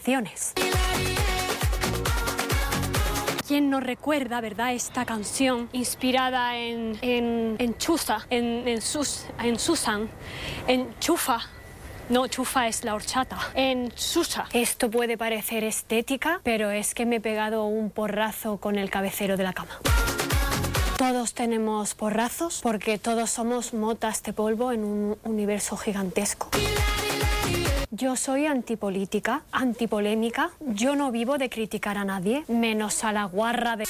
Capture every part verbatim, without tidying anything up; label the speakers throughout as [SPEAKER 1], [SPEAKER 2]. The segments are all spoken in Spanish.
[SPEAKER 1] canciones. ¿Quién no recuerda, verdad, esta canción inspirada en, en, en Chusa, en, en, Sus, en Susan, en Chufa? No, chufa es la horchata. En Susa. Esto puede parecer estética, pero es que me he pegado un porrazo con el cabecero de la cama. Todos tenemos porrazos porque todos somos motas de polvo en un universo gigantesco. Yo soy antipolítica, antipolémica. Yo no vivo de criticar a nadie, menos a la guarra de...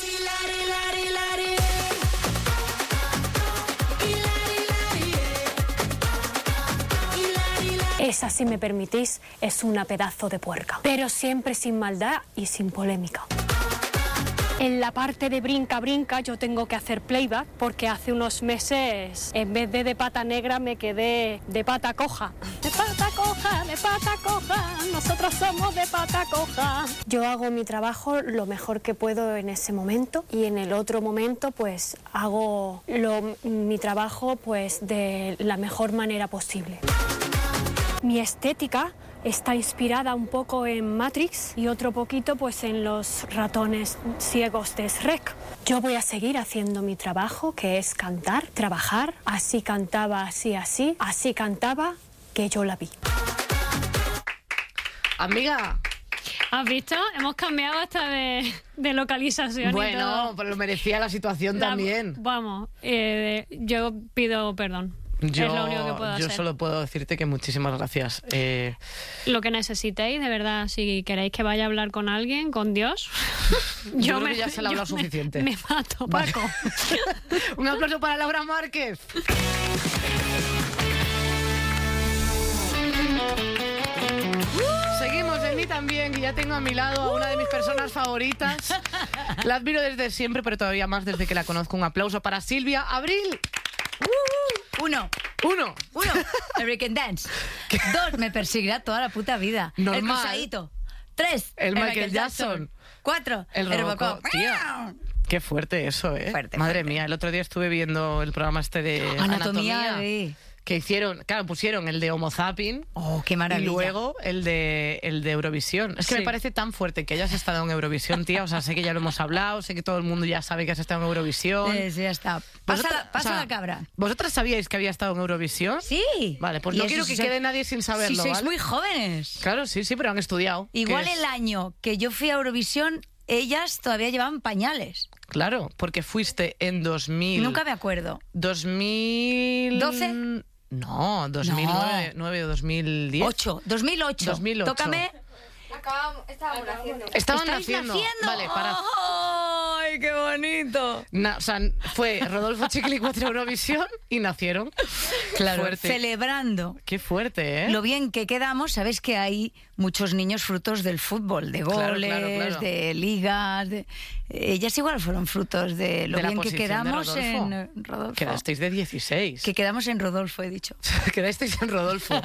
[SPEAKER 1] Esa, si me permitís, es una pedazo de puerca. Pero siempre sin maldad y sin polémica. En la parte de brinca, brinca, yo tengo que hacer playback porque hace unos meses, en vez de de pata negra, me quedé de pata coja. De pata coja, de pata coja, nosotros somos de pata coja. Yo hago mi trabajo lo mejor que puedo en ese momento y en el otro momento, pues, hago lo, mi trabajo, pues, de la mejor manera posible. Mi estética está inspirada un poco en Matrix y otro poquito pues en los ratones ciegos de Shrek. Yo voy a seguir haciendo mi trabajo, que es cantar, trabajar. Así cantaba, así, así. Así cantaba, que yo la vi.
[SPEAKER 2] Amiga.
[SPEAKER 3] ¿Has visto? Hemos cambiado hasta de, de localización.
[SPEAKER 2] Bueno,
[SPEAKER 3] y todo.
[SPEAKER 2] pues lo merecía la situación
[SPEAKER 3] la,
[SPEAKER 2] también.
[SPEAKER 3] Vamos, eh, yo pido perdón.
[SPEAKER 2] Yo,
[SPEAKER 3] es lo único que puedo
[SPEAKER 2] yo
[SPEAKER 3] hacer.
[SPEAKER 2] solo puedo decirte que muchísimas gracias. Eh...
[SPEAKER 3] Lo que necesitéis, de verdad, si queréis que vaya a hablar con alguien, con Dios.
[SPEAKER 2] yo, yo creo me, que ya se le ha hablado suficiente.
[SPEAKER 3] Me, me mato,
[SPEAKER 2] vale.
[SPEAKER 3] Paco.
[SPEAKER 2] Un aplauso para Laura Márquez. Seguimos en mí también, que ya tengo a mi lado a una de mis personas favoritas. La admiro desde siempre, pero todavía más desde que la conozco. Un aplauso para Silvia Abril.
[SPEAKER 4] Uh, uno.
[SPEAKER 2] Uno.
[SPEAKER 4] Uno. El break and dance. ¿Qué? Dos. Me perseguirá toda la puta vida.
[SPEAKER 2] Normal.
[SPEAKER 4] El cruzadito. Tres.
[SPEAKER 2] El,
[SPEAKER 4] el
[SPEAKER 2] Michael,
[SPEAKER 4] Michael
[SPEAKER 2] Jackson.
[SPEAKER 4] Jackson. Cuatro.
[SPEAKER 2] El, el Robocop. Tía. Qué fuerte eso, ¿eh?
[SPEAKER 4] Fuerte,
[SPEAKER 2] Madre
[SPEAKER 4] fuerte.
[SPEAKER 2] mía, el otro día estuve viendo el programa este de
[SPEAKER 4] Anatomía,
[SPEAKER 2] Anatomía.
[SPEAKER 4] de...
[SPEAKER 2] Que hicieron, claro, pusieron el de Homo Zapping.
[SPEAKER 4] Oh, qué maravilla.
[SPEAKER 2] Y luego el de, el de Eurovisión. Es que
[SPEAKER 4] sí.
[SPEAKER 2] me parece tan fuerte que hayas estado en Eurovisión, tía. O sea, sé que ya lo hemos hablado, sé que todo el mundo ya sabe que has estado en Eurovisión.
[SPEAKER 4] Sí, sí, ya está. Pasa,
[SPEAKER 2] Vosotras,
[SPEAKER 4] la, pasa
[SPEAKER 2] o sea,
[SPEAKER 4] la cabra.
[SPEAKER 2] ¿Vosotras sabíais que había estado en Eurovisión?
[SPEAKER 4] Sí.
[SPEAKER 2] Vale, pues
[SPEAKER 4] y
[SPEAKER 2] no quiero que
[SPEAKER 4] si
[SPEAKER 2] quede
[SPEAKER 4] sois,
[SPEAKER 2] nadie sin saberlo,
[SPEAKER 4] Si sois
[SPEAKER 2] ¿vale?
[SPEAKER 4] muy jóvenes.
[SPEAKER 2] Claro, sí, sí, pero han estudiado.
[SPEAKER 4] Igual
[SPEAKER 2] es...
[SPEAKER 4] el año que yo fui a Eurovisión, ellas todavía llevaban pañales.
[SPEAKER 2] Claro, porque fuiste en dos mil...
[SPEAKER 4] Nunca me acuerdo.
[SPEAKER 2] dos mil...
[SPEAKER 4] ¿doce?
[SPEAKER 2] No, dos mil nueve,
[SPEAKER 4] no.
[SPEAKER 2] nueve o dos mil diez.
[SPEAKER 4] ocho. dos mil ocho.
[SPEAKER 2] dos mil ocho.
[SPEAKER 4] Tócame.
[SPEAKER 5] Acabamos, estábamos naciendo.
[SPEAKER 2] Estaban
[SPEAKER 4] ¿Estáis
[SPEAKER 2] naciendo.
[SPEAKER 4] naciendo?
[SPEAKER 2] Vale, para...
[SPEAKER 4] ¡Ay, qué bonito!
[SPEAKER 2] Na, o sea, fue Rodolfo Chiquilicuatre Eurovisión y nacieron.
[SPEAKER 4] Claro,
[SPEAKER 2] fuerte.
[SPEAKER 4] celebrando.
[SPEAKER 2] Qué fuerte, ¿eh?
[SPEAKER 4] Lo bien que quedamos, sabes que hay muchos niños frutos del fútbol, de goles,
[SPEAKER 2] Claro, claro, claro.
[SPEAKER 4] de ligas. De... Ellas igual fueron frutos de lo
[SPEAKER 2] De la
[SPEAKER 4] bien que
[SPEAKER 2] posición
[SPEAKER 4] quedamos
[SPEAKER 2] de Rodolfo.
[SPEAKER 4] en eh, Rodolfo.
[SPEAKER 2] Quedasteis de dieciséis.
[SPEAKER 4] Que quedamos en Rodolfo, he dicho.
[SPEAKER 2] Quedasteis en Rodolfo.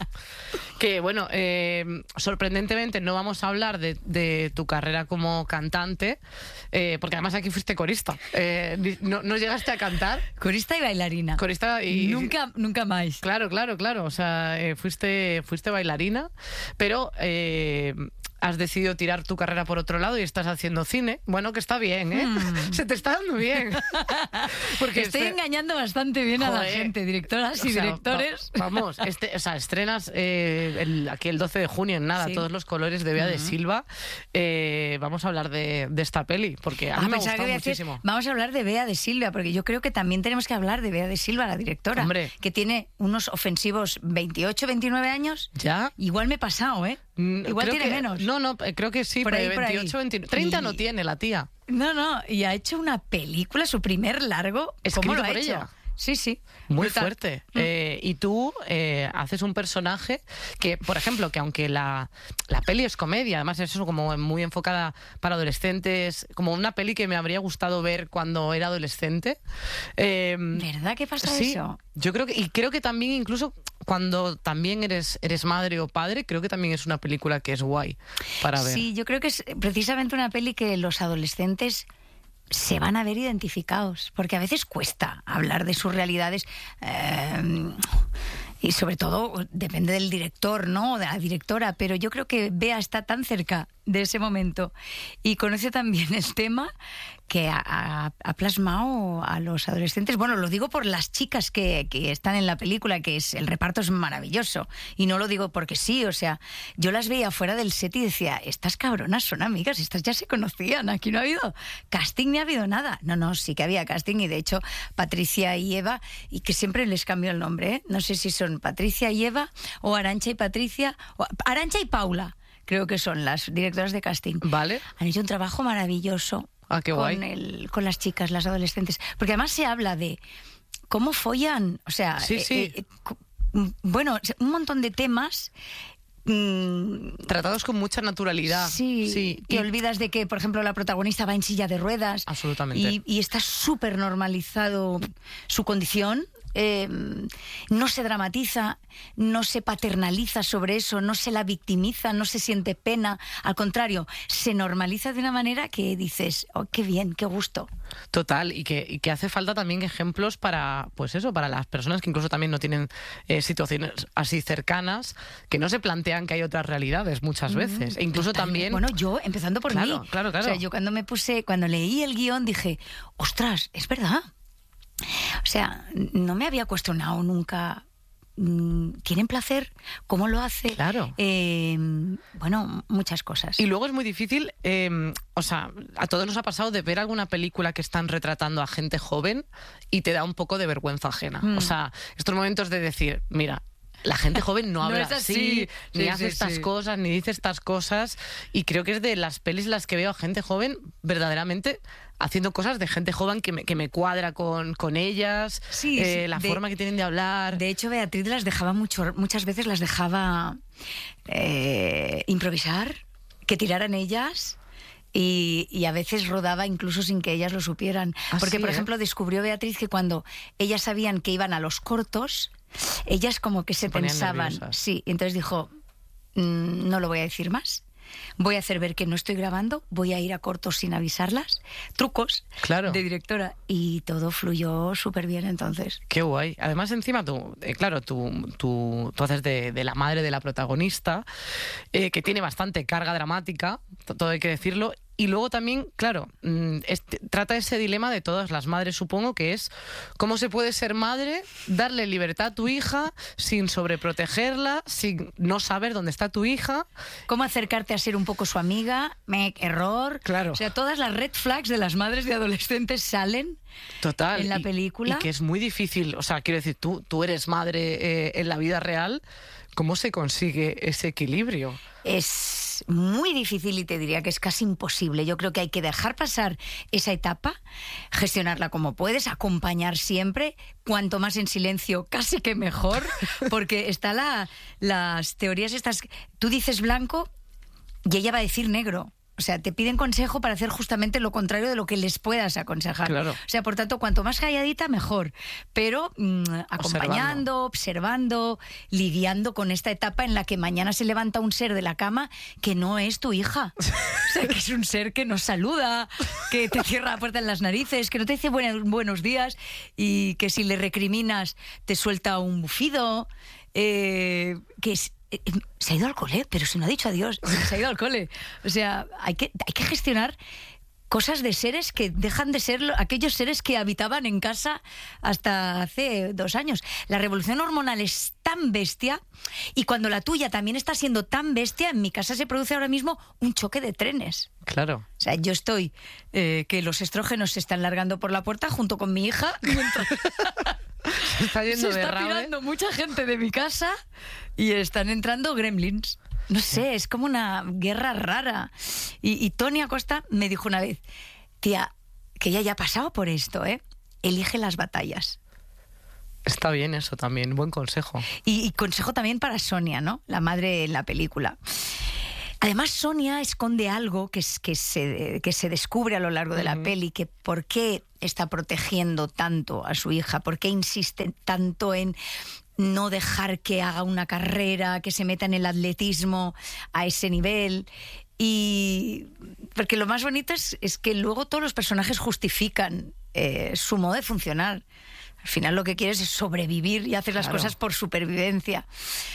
[SPEAKER 2] Que bueno, eh, sorprendentemente no vamos a hablar de, de tu carrera como cantante, eh, porque además aquí fuiste corista. Eh, no, ¿No llegaste a cantar?
[SPEAKER 4] Corista y bailarina.
[SPEAKER 2] Corista y...
[SPEAKER 4] Nunca, nunca más.
[SPEAKER 2] Claro, claro, claro. O sea, eh, fuiste, fuiste bailarina, pero... Eh, has decidido tirar tu carrera por otro lado y estás haciendo cine. Bueno, que está bien, ¿eh? Mm. Se te está dando bien.
[SPEAKER 4] Porque estoy este... engañando bastante bien Joder. a la gente, directoras y o sea, directores.
[SPEAKER 2] Va, vamos, este, o sea, estrenas eh, el, aquí el doce de junio en nada, sí. Todos los colores de Bea uh-huh. de Silva. Eh, vamos a hablar de, de esta peli, porque a mí ah, me ha gustado muchísimo.
[SPEAKER 4] Decir, vamos a hablar de Bea de Silva, porque yo creo que también tenemos que hablar de Bea de Silva, la directora.
[SPEAKER 2] Hombre.
[SPEAKER 4] Que tiene unos ofensivos veintiocho, veintinueve años.
[SPEAKER 2] ¿Ya?
[SPEAKER 4] Creo me he pasado, ¿eh?
[SPEAKER 2] Mm,
[SPEAKER 4] Igual tiene
[SPEAKER 2] que,
[SPEAKER 4] menos.
[SPEAKER 2] No, no, creo que sí,
[SPEAKER 4] por ahí,
[SPEAKER 2] veintiocho,
[SPEAKER 4] por ahí.
[SPEAKER 2] veintinueve. treinta
[SPEAKER 4] y...
[SPEAKER 2] no tiene la tía.
[SPEAKER 4] No, no, y ha hecho una película, su primer largo.
[SPEAKER 2] Escrito
[SPEAKER 4] ¿Cómo lo ha
[SPEAKER 2] por
[SPEAKER 4] hecho?
[SPEAKER 2] ella.
[SPEAKER 4] Sí, sí.
[SPEAKER 2] Muy
[SPEAKER 4] Brutal.
[SPEAKER 2] fuerte. Mm. Eh, y tú eh, haces un personaje que, por ejemplo, que aunque la, la peli es comedia, además es eso como muy enfocada para adolescentes, como una peli que me habría gustado ver cuando era adolescente.
[SPEAKER 4] Eh, ¿Verdad que pasa
[SPEAKER 2] sí,
[SPEAKER 4] eso?
[SPEAKER 2] Yo creo que, y creo que también incluso cuando también eres, eres madre o padre, creo que también es una película que es guay para ver.
[SPEAKER 4] Sí, yo creo que es precisamente una peli que los adolescentes se van a ver identificados, porque a veces cuesta hablar de sus realidades eh, Y sobre todo depende del director, ¿no? De la directora, pero yo creo que Bea está tan cerca de ese momento y conoce también el tema que ha, ha, ha plasmado a los adolescentes. Bueno, lo digo por las chicas que, que están en la película, que es el reparto es maravilloso. Y no lo digo porque sí, o sea, yo las veía fuera del set y decía, estas cabronas son amigas, estas ya se conocían, aquí no ha habido casting ni ha habido nada. No, no, sí que había casting y de hecho Patricia y Eva, y que siempre les cambio el nombre, ¿eh? No sé si son Patricia y Eva o Arantxa y Patricia, o Arantxa y Paula, creo que son las directoras de casting.
[SPEAKER 2] Vale.
[SPEAKER 4] Han hecho un trabajo maravilloso.
[SPEAKER 2] Ah, qué guay.
[SPEAKER 4] Con, el, con las chicas, las adolescentes. Porque además se habla de cómo follan. O sea,
[SPEAKER 2] sí, sí.
[SPEAKER 4] Eh, eh, bueno, un montón de temas. Mmm,
[SPEAKER 2] Tratados con mucha naturalidad.
[SPEAKER 4] Sí,
[SPEAKER 2] sí.
[SPEAKER 4] Te
[SPEAKER 2] y...
[SPEAKER 4] olvidas de que, por ejemplo, la protagonista va en silla de ruedas.
[SPEAKER 2] Absolutamente.
[SPEAKER 4] Y, y está súper normalizado su condición. Eh, no se dramatiza, no se paternaliza sobre eso, no se la victimiza, no se siente pena, al contrario, se normaliza de una manera que dices, oh, qué bien, qué gusto.
[SPEAKER 2] Total, y que, y que hace falta también ejemplos para, pues eso, para las personas que incluso también no tienen eh, situaciones así cercanas, que no se plantean que hay otras realidades muchas veces, mm, e incluso
[SPEAKER 4] totalmente.
[SPEAKER 2] también...
[SPEAKER 4] Bueno, yo, empezando por
[SPEAKER 2] claro,
[SPEAKER 4] mí,
[SPEAKER 2] claro, claro.
[SPEAKER 4] O sea, yo cuando me puse, cuando leí el guión dije, ostras, es verdad. O sea, no me había cuestionado nunca. ¿Tienen placer? ¿Cómo lo hace?
[SPEAKER 2] Claro.
[SPEAKER 4] Eh, bueno, muchas cosas.
[SPEAKER 2] Y luego es muy difícil, eh, o sea, a todos nos ha pasado de ver alguna película que están retratando a gente joven y te da un poco de vergüenza ajena. Mm. O sea, estos momentos de decir, mira, la gente joven no habla
[SPEAKER 4] no
[SPEAKER 2] así,
[SPEAKER 4] así,
[SPEAKER 2] ni
[SPEAKER 4] sí,
[SPEAKER 2] hace
[SPEAKER 4] sí,
[SPEAKER 2] estas
[SPEAKER 4] sí.
[SPEAKER 2] cosas, ni dice estas cosas. Y creo que es de las pelis las que veo a gente joven verdaderamente haciendo cosas de gente joven que me, que me cuadra con, con ellas,
[SPEAKER 4] sí,
[SPEAKER 2] eh,
[SPEAKER 4] sí,
[SPEAKER 2] la
[SPEAKER 4] de,
[SPEAKER 2] forma que tienen de hablar.
[SPEAKER 4] De hecho, Beatriz las dejaba mucho, muchas veces las dejaba eh, improvisar, que tiraran ellas. Y, y a veces rodaba incluso sin que ellas lo supieran.
[SPEAKER 2] ¿Ah,
[SPEAKER 4] Porque,
[SPEAKER 2] sí,
[SPEAKER 4] por
[SPEAKER 2] eh?
[SPEAKER 4] ejemplo, descubrió Beatriz que cuando ellas sabían que iban a los cortos, ellas como que se, se pensaban...
[SPEAKER 2] nerviosas.
[SPEAKER 4] Sí, entonces dijo, mmm, no lo voy a decir más. Voy a hacer ver que no estoy grabando, voy a ir a cortos sin avisarlas. Trucos
[SPEAKER 2] claro.
[SPEAKER 4] de directora. Y todo fluyó súper bien entonces.
[SPEAKER 2] Qué guay. Además, encima tú, eh, claro, tú, tú, tú haces de, de la madre de la protagonista, eh, que tiene bastante carga dramática, todo hay que decirlo. Y luego también, claro, este, trata ese dilema de todas las madres, supongo, que es cómo se puede ser madre, darle libertad a tu hija sin sobreprotegerla, sin no saber dónde está tu hija.
[SPEAKER 4] Cómo acercarte a ser un poco su amiga, me, error.
[SPEAKER 2] Claro.
[SPEAKER 4] O sea, todas las red flags de las madres de adolescentes salen
[SPEAKER 2] Total,
[SPEAKER 4] en la
[SPEAKER 2] y,
[SPEAKER 4] película.
[SPEAKER 2] Y que es muy difícil, o sea, quiero decir, tú, tú eres madre eh, en la vida real, ¿cómo se consigue ese equilibrio?
[SPEAKER 4] Es muy difícil y te diría que es casi imposible. Yo creo que hay que dejar pasar esa etapa, gestionarla como puedes, acompañar siempre, cuanto más en silencio, casi que mejor, porque está la, las teorías estas, tú dices blanco y ella va a decir negro. O sea, te piden consejo para hacer justamente lo contrario de lo que les puedas aconsejar.
[SPEAKER 2] Claro.
[SPEAKER 4] O sea, por tanto, cuanto más calladita, mejor. Pero mmm, acompañando, observando. observando, lidiando con esta etapa en la que mañana se levanta un ser de la cama que no es tu hija. O sea, que es un ser que nos saluda, que te cierra la puerta en las narices, que no te dice buenos, buenos días y que si le recriminas te suelta un bufido. Eh, que es... Se ha ido al cole, pero si no ha dicho adiós, se ha ido al cole. O sea, hay que, hay que gestionar cosas de seres que dejan de ser aquellos seres que habitaban en casa hasta hace dos años. La revolución hormonal es tan bestia y cuando la tuya también está siendo tan bestia, en mi casa se produce ahora mismo un choque de trenes.
[SPEAKER 2] Claro.
[SPEAKER 4] O sea, yo estoy, eh, que los estrógenos se están largando por la puerta junto con mi hija. Mientras...
[SPEAKER 2] Se está yendo
[SPEAKER 4] se
[SPEAKER 2] de
[SPEAKER 4] está
[SPEAKER 2] rave.
[SPEAKER 4] tirando mucha gente de mi casa y están entrando gremlins. No sé, es como una guerra rara. Y, y Tony Acosta me dijo una vez, tía, que ella ya ha pasado por esto, ¿eh? Elige las batallas.
[SPEAKER 2] Está bien eso también, buen consejo.
[SPEAKER 4] Y, y consejo también para Sonia, ¿no? La madre en la película. Además, Sonia esconde algo que, es, que, se, que se descubre a lo largo de la uh-huh. peli, que por qué está protegiendo tanto a su hija, por qué insiste tanto en no dejar que haga una carrera, que se meta en el atletismo a ese nivel. Y porque lo más bonito es, es que luego todos los personajes justifican eh, su modo de funcionar. Al final lo que quieres es sobrevivir y hacer las
[SPEAKER 2] Claro.
[SPEAKER 4] cosas por supervivencia.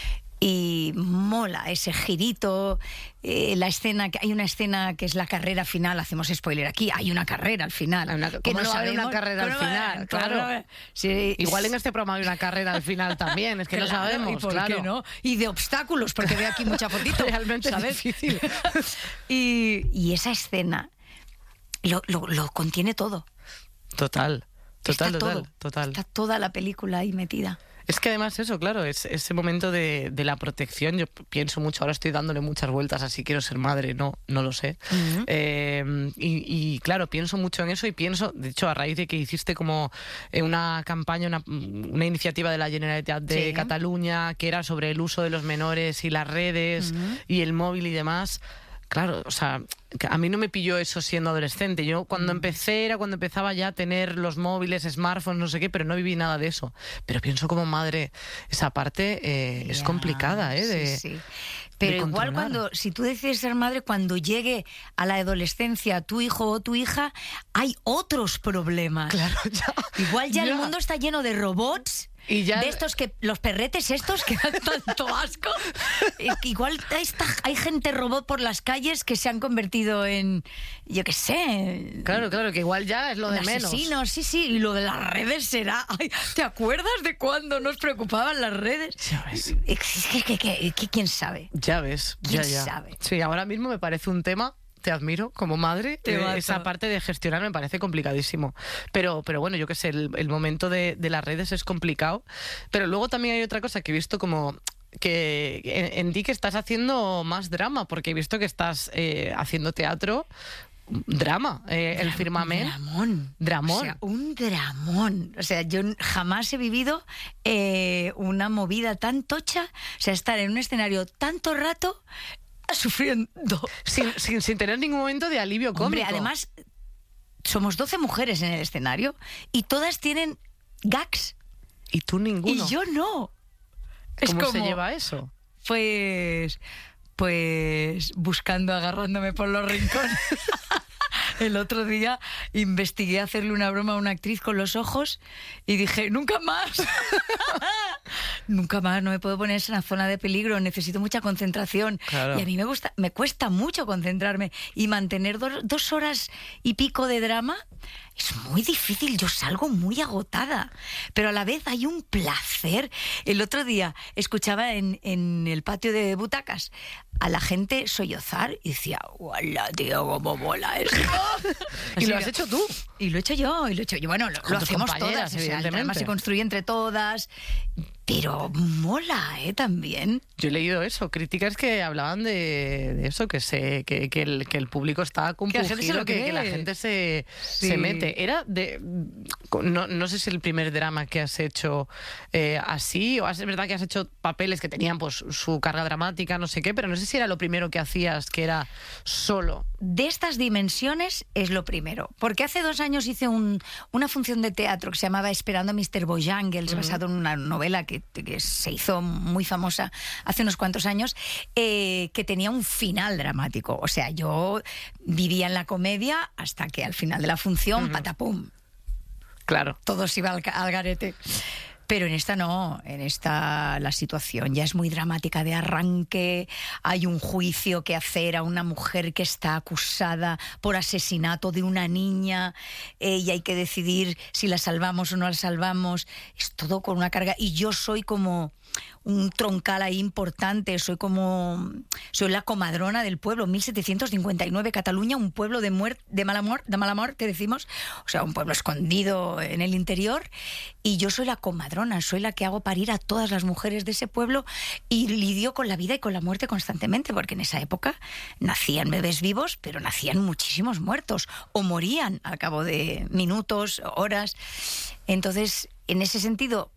[SPEAKER 4] Y mola ese girito, eh, la escena, que hay una escena que es la carrera final, hacemos spoiler aquí, hay una carrera al final.
[SPEAKER 2] Hay una-
[SPEAKER 4] que
[SPEAKER 2] ¿cómo no va a haber una
[SPEAKER 4] sabemos-
[SPEAKER 2] carrera al
[SPEAKER 4] ¿cómo no va a haber?
[SPEAKER 2] final?
[SPEAKER 4] ¿Cómo no va a
[SPEAKER 2] Claro.
[SPEAKER 4] haber? Sí,
[SPEAKER 2] Igual en este programa hay una carrera al final también, es que no
[SPEAKER 4] claro,
[SPEAKER 2] sabemos,
[SPEAKER 4] ¿y por
[SPEAKER 2] claro.
[SPEAKER 4] qué no? Y de obstáculos, porque veo aquí mucha fotito.
[SPEAKER 2] Realmente
[SPEAKER 4] ¿sabes?
[SPEAKER 2] es difícil.
[SPEAKER 4] y, y esa escena lo, lo, lo contiene todo.
[SPEAKER 2] Total, total,
[SPEAKER 4] Está
[SPEAKER 2] total,
[SPEAKER 4] todo.
[SPEAKER 2] total.
[SPEAKER 4] Está toda la película ahí metida.
[SPEAKER 2] Es que además eso, claro, es ese momento de, de la protección. Yo pienso mucho, ahora estoy dándole muchas vueltas a si quiero ser madre, no, no lo sé.
[SPEAKER 4] Ujú.
[SPEAKER 2] Eh, y, y, claro, pienso mucho en eso y pienso, de hecho, a raíz de que hiciste como eh, una campaña, una, una iniciativa de la Generalitat de
[SPEAKER 4] Sí.
[SPEAKER 2] Cataluña que era sobre el uso de los menores y las redes
[SPEAKER 4] Ujú.
[SPEAKER 2] y el móvil y demás. Claro, o sea, que a mí no me pilló eso siendo adolescente. Yo cuando empecé era cuando empezaba ya a tener los móviles, smartphones, no sé qué, pero no viví nada de eso. Pero pienso como madre, esa parte eh, es
[SPEAKER 4] Ya,
[SPEAKER 2] complicada, ¿eh? De,
[SPEAKER 4] sí, sí. Pero igual
[SPEAKER 2] controlar.
[SPEAKER 4] cuando, si tú decides ser madre, cuando llegue a la adolescencia tu hijo o tu hija, hay otros problemas.
[SPEAKER 2] Claro, ya.
[SPEAKER 4] Igual ya,
[SPEAKER 2] Ya.
[SPEAKER 4] el mundo está lleno de robots.
[SPEAKER 2] Y ya-
[SPEAKER 4] De estos que, los perretes estos que dan tanto asco. Eh, que igual hay, esta- hay gente robot por las calles que se han convertido en, yo qué sé,
[SPEAKER 2] Claro, claro, que igual ya es lo de
[SPEAKER 4] en
[SPEAKER 2] menos.
[SPEAKER 4] asesinos, sí, sí, y lo de las redes será... Ay, ¿te acuerdas de cuando nos preocupaban las redes?
[SPEAKER 2] Ya ves.
[SPEAKER 4] Es que, que- que- que- ¿quién sabe?
[SPEAKER 2] Ya ves,
[SPEAKER 4] ¿Quién
[SPEAKER 2] ya, ya.
[SPEAKER 4] sabe?
[SPEAKER 2] Sí, ahora mismo me parece un tema. Te admiro como madre.
[SPEAKER 4] Te
[SPEAKER 2] eh,
[SPEAKER 4] mato.
[SPEAKER 2] esa parte de gestionar me parece complicadísimo. Pero, pero bueno, yo qué sé, el, el momento de, de las redes es complicado. Pero luego también hay otra cosa que he visto como que en, en ti que estás haciendo más drama, porque he visto que estás eh, haciendo teatro. Drama, eh, el firmament.
[SPEAKER 4] Dramón.
[SPEAKER 2] Dramón.
[SPEAKER 4] O sea, un dramón. O sea, yo jamás he vivido eh, una movida tan tocha. O sea, estar en un escenario tanto rato sufriendo.
[SPEAKER 2] Sin, sin, sin tener ningún momento de alivio cómico.
[SPEAKER 4] Hombre, además, somos doce mujeres en el escenario y todas tienen gags.
[SPEAKER 2] Y tú ninguno.
[SPEAKER 4] Y yo no. Es
[SPEAKER 2] ¿Cómo se
[SPEAKER 4] como,
[SPEAKER 2] lleva eso?
[SPEAKER 4] Pues, pues buscando, agarrándome por los rincones. El otro día investigué hacerle una broma a una actriz con los ojos y dije, nunca más. Nunca más, no me puedo poner en una zona de peligro, necesito mucha concentración.
[SPEAKER 2] Claro.
[SPEAKER 4] Y a mí me gusta, me cuesta mucho concentrarme y mantener do- dos horas y pico de drama. Es muy difícil, yo salgo muy agotada, pero a la vez hay un placer. El otro día escuchaba en, en el patio de butacas a la gente sollozar y decía, ¡guala, tío, cómo mola esto!
[SPEAKER 2] ¿Y lo
[SPEAKER 4] Así
[SPEAKER 2] has
[SPEAKER 4] que-
[SPEAKER 2] hecho tú?
[SPEAKER 4] Y lo he hecho yo, y lo he hecho yo. Bueno, lo,
[SPEAKER 2] Con
[SPEAKER 4] lo
[SPEAKER 2] tus
[SPEAKER 4] hacemos
[SPEAKER 2] compañeras,
[SPEAKER 4] todas, o sea, el drama
[SPEAKER 2] evidentemente.
[SPEAKER 4] se construye entre todas, pero mola, ¿eh? También.
[SPEAKER 2] Yo he leído eso, críticas que hablaban de, de eso, que se que, que, el, que el público está
[SPEAKER 4] la gente se
[SPEAKER 2] compungido,
[SPEAKER 4] lo
[SPEAKER 2] que, que la
[SPEAKER 4] cree.
[SPEAKER 2] gente se,
[SPEAKER 4] Sí.
[SPEAKER 2] se mete. Era de... No, no sé si el primer drama que has hecho eh, así, o es verdad que has hecho papeles que tenían pues su carga dramática, no sé qué, pero no sé si era lo primero que hacías, que era solo.
[SPEAKER 4] De estas dimensiones es lo primero. Porque hace dos años hice un- una función de teatro que se llamaba Esperando a mister Bojangles, basado en una novela que, que se hizo muy famosa hace unos cuantos años, eh, que tenía un final dramático. O sea, yo vivía en la comedia hasta que al final de la función, patapum,
[SPEAKER 2] Claro.
[SPEAKER 4] todo se iba al, ca- al garete. Pero en esta no, en esta la situación ya es muy dramática de arranque, hay un juicio que hacer a una mujer que está acusada por asesinato de una niña eh, y hay que decidir si la salvamos o no la salvamos, es todo con una carga y yo soy como un troncal ahí importante, soy como soy la comadrona del pueblo, mil setecientos cincuenta y nueve Cataluña, un pueblo de muerte, de mala muerte, de mala muerte decimos, o sea, un pueblo escondido en el interior y yo soy la comadrona, soy la que hago parir a todas las mujeres de ese pueblo y lidio con la vida y con la muerte constantemente, porque en esa época nacían bebés vivos, pero nacían muchísimos muertos o morían al cabo de minutos, horas. Entonces, en ese sentido,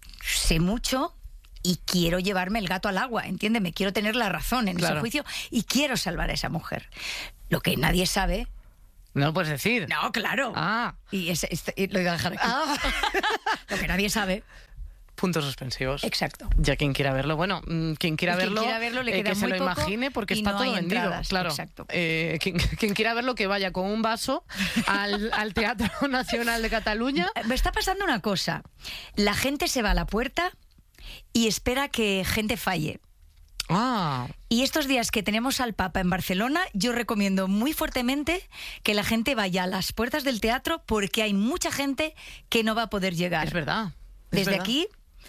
[SPEAKER 4] sé mucho y quiero llevarme el gato al agua, entiéndeme, quiero tener la razón en
[SPEAKER 2] Claro.
[SPEAKER 4] ese juicio y quiero salvar a esa mujer. Lo que nadie sabe...
[SPEAKER 2] No lo puedes decir.
[SPEAKER 4] No, claro.
[SPEAKER 2] Ah.
[SPEAKER 4] Y, es- es- y lo iba a dejar aquí. Lo que nadie sabe
[SPEAKER 2] Puntos suspensivos.
[SPEAKER 4] Exacto.
[SPEAKER 2] Ya quien quiera verlo, bueno, quien quiera
[SPEAKER 4] Quien
[SPEAKER 2] verlo,
[SPEAKER 4] quiera verlo le
[SPEAKER 2] eh,
[SPEAKER 4] queda
[SPEAKER 2] que se
[SPEAKER 4] muy
[SPEAKER 2] lo
[SPEAKER 4] poco
[SPEAKER 2] imagine porque
[SPEAKER 4] y
[SPEAKER 2] está
[SPEAKER 4] no
[SPEAKER 2] todo
[SPEAKER 4] hay
[SPEAKER 2] vendido.
[SPEAKER 4] entradas.
[SPEAKER 2] Claro.
[SPEAKER 4] Exacto.
[SPEAKER 2] Eh, quien, quien quiera verlo que vaya con un vaso al, al Teatro Nacional de Cataluña.
[SPEAKER 4] Me está pasando una cosa. La gente se va a la puerta y espera que gente falle.
[SPEAKER 2] Ah.
[SPEAKER 4] Y estos días que tenemos al Papa en Barcelona, yo recomiendo muy fuertemente que la gente vaya a las puertas del teatro porque hay mucha gente que no va a poder llegar.
[SPEAKER 2] Es verdad. Es
[SPEAKER 4] Desde
[SPEAKER 2] verdad.
[SPEAKER 4] aquí,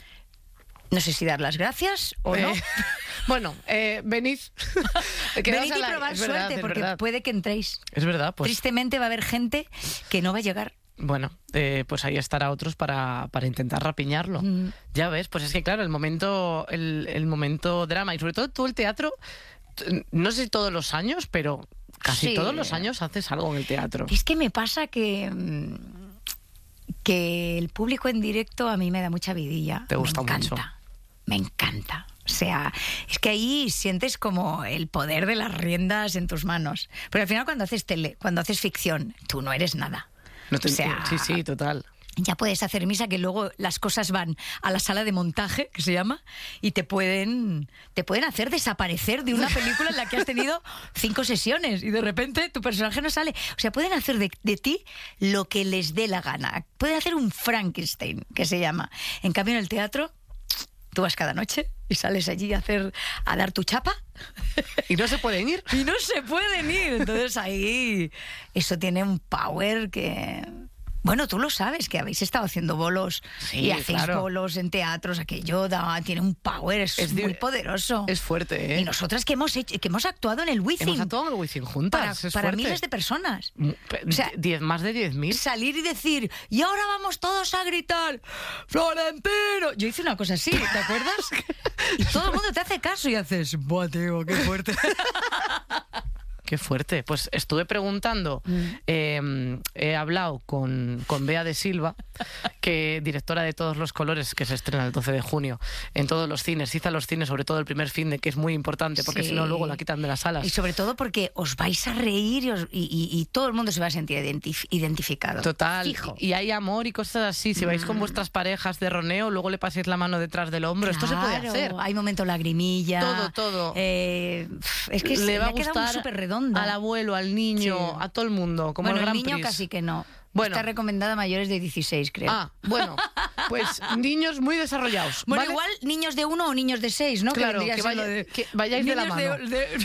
[SPEAKER 4] no sé si dar las gracias o
[SPEAKER 2] Eh,
[SPEAKER 4] no.
[SPEAKER 2] Bueno, eh, venid. Quedaos
[SPEAKER 4] Venid
[SPEAKER 2] a
[SPEAKER 4] y
[SPEAKER 2] la-
[SPEAKER 4] probad
[SPEAKER 2] es verdad,
[SPEAKER 4] suerte
[SPEAKER 2] es
[SPEAKER 4] porque
[SPEAKER 2] verdad.
[SPEAKER 4] puede que entréis.
[SPEAKER 2] Es verdad, pues.
[SPEAKER 4] Tristemente va a haber gente que no va a llegar.
[SPEAKER 2] Bueno, eh, pues ahí estará otros para, para intentar rapiñarlo.
[SPEAKER 4] Mm.
[SPEAKER 2] Ya ves, pues es que claro, el momento, el, el momento drama y sobre todo tú el teatro, t- no sé si todos los años, pero casi
[SPEAKER 4] Sí.
[SPEAKER 2] todos los años haces algo en el teatro.
[SPEAKER 4] Es que me pasa que, mm, que el público en directo a mí me da mucha vidilla.
[SPEAKER 2] Te gusta
[SPEAKER 4] me encanta,
[SPEAKER 2] mucho.
[SPEAKER 4] Me encanta. O sea, es que ahí sientes como el poder de las riendas en tus manos. Pero al final cuando haces tele, cuando haces ficción, tú no eres nada.
[SPEAKER 2] No te-
[SPEAKER 4] o sea,
[SPEAKER 2] sí, sí, total.
[SPEAKER 4] ya puedes hacer misa que luego las cosas van a la sala de montaje, que se llama, y te pueden, te pueden hacer desaparecer de una película en la que has tenido cinco sesiones y de repente tu personaje no sale. O sea, pueden hacer de, de ti lo que les dé la gana. Pueden hacer un Frankenstein, que se llama. En cambio, en el teatro, tú vas cada noche y sales allí a, hacer, a dar tu chapa.
[SPEAKER 2] Y no se pueden ir.
[SPEAKER 4] Y no se pueden ir. Entonces ahí eso tiene un power que... Bueno, tú lo sabes, que habéis estado haciendo bolos
[SPEAKER 2] Sí,
[SPEAKER 4] y hacéis
[SPEAKER 2] claro.
[SPEAKER 4] bolos en teatros, aquello da, tiene un power, es,
[SPEAKER 2] Es di-
[SPEAKER 4] muy poderoso.
[SPEAKER 2] Es fuerte, ¿eh?
[SPEAKER 4] Y nosotras que hemos hecho, que hemos actuado en el Wizzing
[SPEAKER 2] Hemos actuado en el Wizzing juntas.
[SPEAKER 4] para,
[SPEAKER 2] es
[SPEAKER 4] para
[SPEAKER 2] fuerte.
[SPEAKER 4] miles de personas.
[SPEAKER 2] Mm, pe-
[SPEAKER 4] O sea,
[SPEAKER 2] diez, más de diez mil.
[SPEAKER 4] Salir y decir, y ahora vamos todos a gritar, ¡Florentino! Yo hice una cosa así, ¿te acuerdas? Y todo el mundo te hace caso y haces, ¡buah, tío, qué fuerte!
[SPEAKER 2] Qué fuerte. Pues estuve preguntando,
[SPEAKER 4] Mm.
[SPEAKER 2] eh, he hablado con, con Bea de Silva, que directora de Todos los Colores, que se estrena el doce de junio en todos los cines. Hizo a los cines, sobre todo el primer fin de que es muy importante, porque
[SPEAKER 4] Sí.
[SPEAKER 2] si no luego la quitan de las salas.
[SPEAKER 4] Y sobre todo porque os vais a reír y, os- y- y- y todo el mundo se va a sentir identif- identificado.
[SPEAKER 2] Total.
[SPEAKER 4] Fijo.
[SPEAKER 2] Y hay amor y cosas así. Si vais con vuestras parejas de roneo, luego le paséis la mano detrás del hombro. Esto se puede
[SPEAKER 4] Claro,
[SPEAKER 2] hacer.
[SPEAKER 4] Hay momento lagrimilla.
[SPEAKER 2] Todo, todo.
[SPEAKER 4] Eh, pf, es que
[SPEAKER 2] le
[SPEAKER 4] se-
[SPEAKER 2] va a
[SPEAKER 4] me ha quedado
[SPEAKER 2] gustar
[SPEAKER 4] súper redonda.
[SPEAKER 2] al abuelo, al niño,
[SPEAKER 4] Sí.
[SPEAKER 2] a todo el mundo, como
[SPEAKER 4] Bueno,
[SPEAKER 2] el Gran
[SPEAKER 4] niño
[SPEAKER 2] Prix.
[SPEAKER 4] casi que no.
[SPEAKER 2] Bueno.
[SPEAKER 4] Está recomendada a mayores de dieciséis, creo.
[SPEAKER 2] Ah, bueno, pues niños muy desarrollados.
[SPEAKER 4] Bueno,
[SPEAKER 2] ¿vale?
[SPEAKER 4] igual niños de uno o niños de seis, ¿no?
[SPEAKER 2] Claro,
[SPEAKER 4] vendría
[SPEAKER 2] que
[SPEAKER 4] a ser
[SPEAKER 2] vaya-
[SPEAKER 4] lo de-
[SPEAKER 2] que vayáis de la
[SPEAKER 4] Niños
[SPEAKER 2] mano.
[SPEAKER 4] de-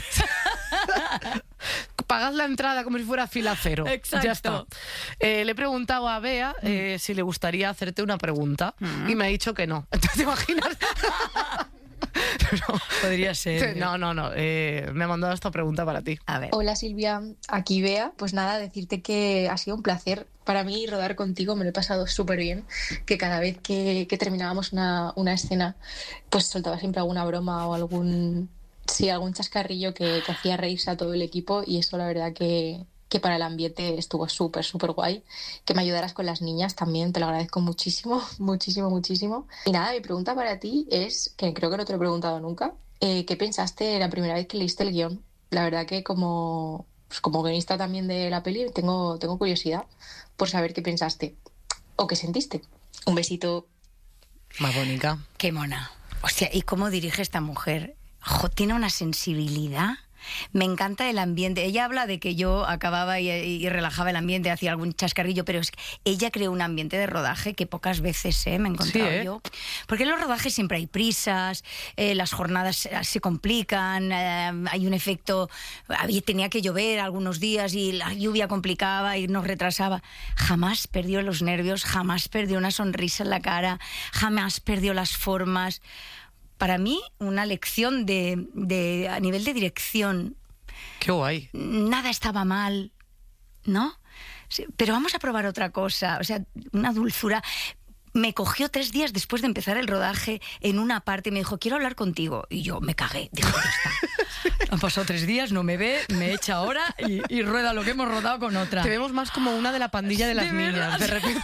[SPEAKER 2] Pagad la entrada como si fuera fila cero.
[SPEAKER 4] Exacto.
[SPEAKER 2] Ya está. Eh, le he preguntado a Bea eh, si le gustaría hacerte una pregunta y me ha dicho que no. ¿Te imaginas? No.
[SPEAKER 4] Podría ser.
[SPEAKER 2] No, no, no. eh, me ha mandado esta pregunta para ti.
[SPEAKER 4] A ver.
[SPEAKER 5] Hola Silvia, aquí Bea. Pues nada, decirte que ha sido un placer para mí rodar contigo, me lo he pasado súper bien, que cada vez que, que terminábamos una, una escena, pues soltaba siempre alguna broma o algún, sí, algún chascarrillo que, que hacía reírse a todo el equipo y eso la verdad que, que para el ambiente estuvo súper, súper guay. Que me ayudaras con las niñas también, te lo agradezco muchísimo, muchísimo, muchísimo. Y nada, mi pregunta para ti es, que creo que no te lo he preguntado nunca, eh, ¿qué pensaste la primera vez que leíste el guión? La verdad que como, pues como guionista también de la peli tengo, tengo curiosidad por saber qué pensaste o qué sentiste. Un besito.
[SPEAKER 2] Más bonita.
[SPEAKER 4] Qué mona. Hostia, ¿y cómo dirige esta mujer? Jo, tiene una sensibilidad. Me encanta el ambiente. Ella habla de que yo acababa y, y relajaba el ambiente, hacía algún chascarrillo, pero es que ella creó un ambiente de rodaje que pocas veces eh, me he encontrado
[SPEAKER 2] Sí, ¿eh?
[SPEAKER 4] yo. Porque en los rodajes siempre hay prisas, eh, las jornadas se complican, eh, hay un efecto... Había, tenía que llover algunos días y la lluvia complicaba y nos retrasaba. Jamás perdió los nervios, jamás perdió una sonrisa en la cara, jamás perdió las formas. Para mí, una lección de, de a nivel de dirección.
[SPEAKER 2] Qué guay.
[SPEAKER 4] Nada estaba mal, ¿no? Sí, pero vamos a probar otra cosa. O sea, una dulzura. Me cogió tres días después de empezar el rodaje en una parte y me dijo, quiero hablar contigo. Y yo me cagué. Dije, ya está. Han pasado tres días, no me ve, me echa ahora y, y rueda lo que hemos rodado con otra.
[SPEAKER 2] Te vemos más como una de la pandilla de las
[SPEAKER 4] De
[SPEAKER 2] niñas,
[SPEAKER 4] verdad.
[SPEAKER 2] de repente.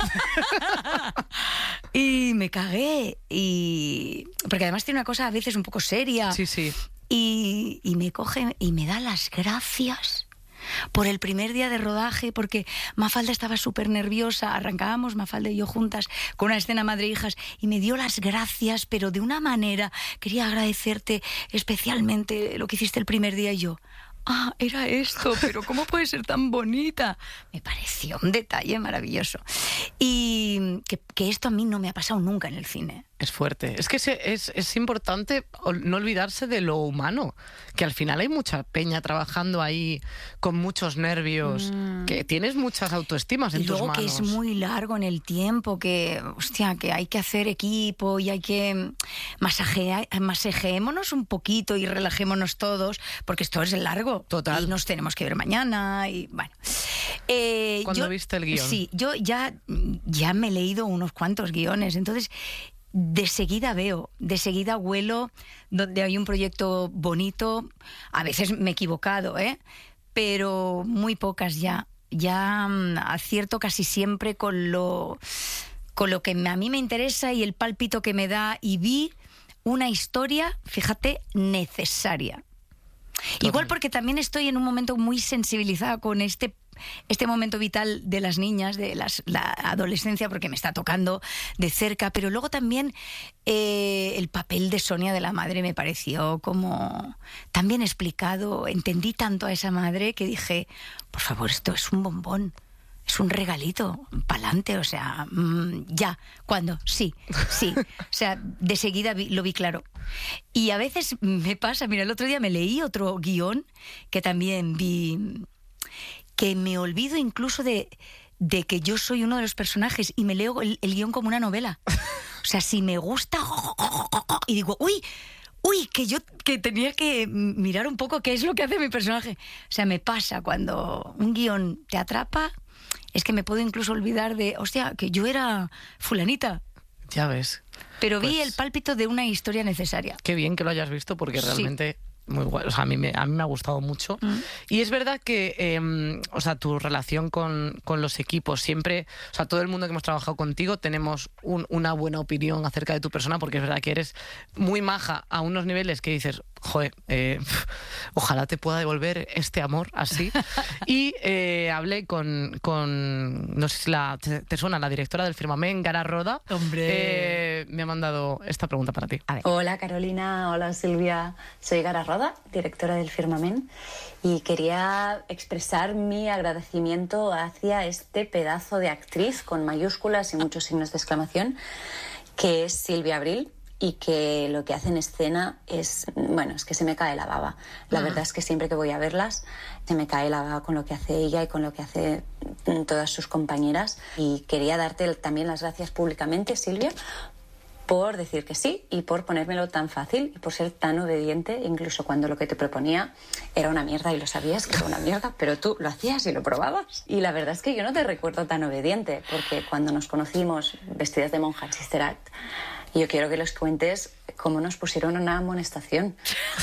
[SPEAKER 4] Y me cagué. Y... Porque además tiene una cosa a veces un poco seria.
[SPEAKER 2] Sí, sí.
[SPEAKER 4] Y, y me coge y me da las gracias. por el primer día de rodaje, porque Mafalda estaba súper nerviosa, arrancábamos Mafalda y yo juntas con una escena madre e hijas y me dio las gracias, pero de una manera, quería agradecerte especialmente lo que hiciste el primer día y yo... Ah, era esto, pero ¿cómo puede ser tan bonita? Me pareció un detalle maravilloso. Y que, que esto a mí no me ha pasado nunca en el cine.
[SPEAKER 2] Es fuerte. Es que se, es, es importante no olvidarse de lo humano, que al final hay mucha peña trabajando ahí con muchos nervios, mm. que tienes muchas autoestimas en
[SPEAKER 4] y luego
[SPEAKER 2] tus manos.
[SPEAKER 4] Que es muy largo en el tiempo, que, hostia, que hay que hacer equipo y hay que masajear, masajeémonos un poquito y relajémonos todos, porque esto es largo.
[SPEAKER 2] Total.
[SPEAKER 4] Y nos tenemos que ver mañana y bueno. Eh,
[SPEAKER 2] ¿Cuándo
[SPEAKER 4] yo,
[SPEAKER 2] viste el guión?
[SPEAKER 4] Sí, yo ya, ya me he leído unos cuantos guiones, entonces... De seguida veo, de seguida huelo donde hay un proyecto bonito. A veces me he equivocado, ¿eh? Pero muy pocas ya. Ya um, acierto casi siempre con lo, con lo que a mí me interesa y el pálpito que me da. Y vi una historia, fíjate, necesaria. Total. Igual porque también estoy en un momento muy sensibilizada con este este momento vital de las niñas, de las, la adolescencia, porque me está tocando de cerca, pero luego también eh, el papel de Sonia, de la madre, me pareció como tan bien explicado. Entendí tanto a esa madre que dije, por favor, esto es un bombón, es un regalito, pa'lante, o sea, mmm, ya, ¿cuándo? Sí, sí, o sea, de seguida vi, lo vi claro. Y a veces me pasa, mira, el otro día me leí otro guión que también vi... que me olvido incluso de, de que yo soy uno de los personajes y me leo el, el guión como una novela. O sea, si me gusta... Y digo, uy, uy, que yo que tenía que mirar un poco qué es lo que hace mi personaje. O sea, me pasa cuando un guión te atrapa, es que me puedo incluso olvidar de, hostia, que yo era fulanita.
[SPEAKER 2] Ya ves.
[SPEAKER 4] Pero vi
[SPEAKER 2] pues,
[SPEAKER 4] el pálpito de una historia necesaria.
[SPEAKER 2] Qué bien que lo hayas visto, porque realmente... Sí. Muy guay, o sea, a mí me, a mí me ha gustado mucho. Mm. Y es verdad que, eh, o sea, tu relación con, con los equipos, siempre, o sea, todo el mundo que hemos trabajado contigo tenemos un, una buena opinión acerca de tu persona, porque es verdad que eres muy maja a unos niveles que dices, joder, eh, ojalá te pueda devolver este amor así. Y eh, hablé con, con, no sé si la, te, te suena, la directora del Firmament, Gara Roda.
[SPEAKER 4] Hombre.
[SPEAKER 2] Eh, me ha mandado esta pregunta para ti.
[SPEAKER 6] A ver. Hola Carolina, hola Silvia, soy Gara Roda, directora del Firmament, y quería expresar mi agradecimiento hacia este pedazo de actriz con mayúsculas y muchos signos de exclamación, que es Silvia Abril, y que lo que hace en escena es, bueno, es que se me cae la baba. La ah. verdad es que siempre que voy a verlas se me cae la baba con lo que hace ella y con lo que hace todas sus compañeras. Y quería darte también las gracias públicamente, Silvia, por decir que sí y por ponérmelo tan fácil y por ser tan obediente, incluso cuando lo que te proponía era una mierda y lo sabías que era una mierda, pero tú lo hacías y lo probabas. Y la verdad es que yo no te recuerdo tan obediente, porque cuando nos conocimos vestidas de monja en Sister Act, yo quiero que les cuentes cómo nos pusieron una amonestación.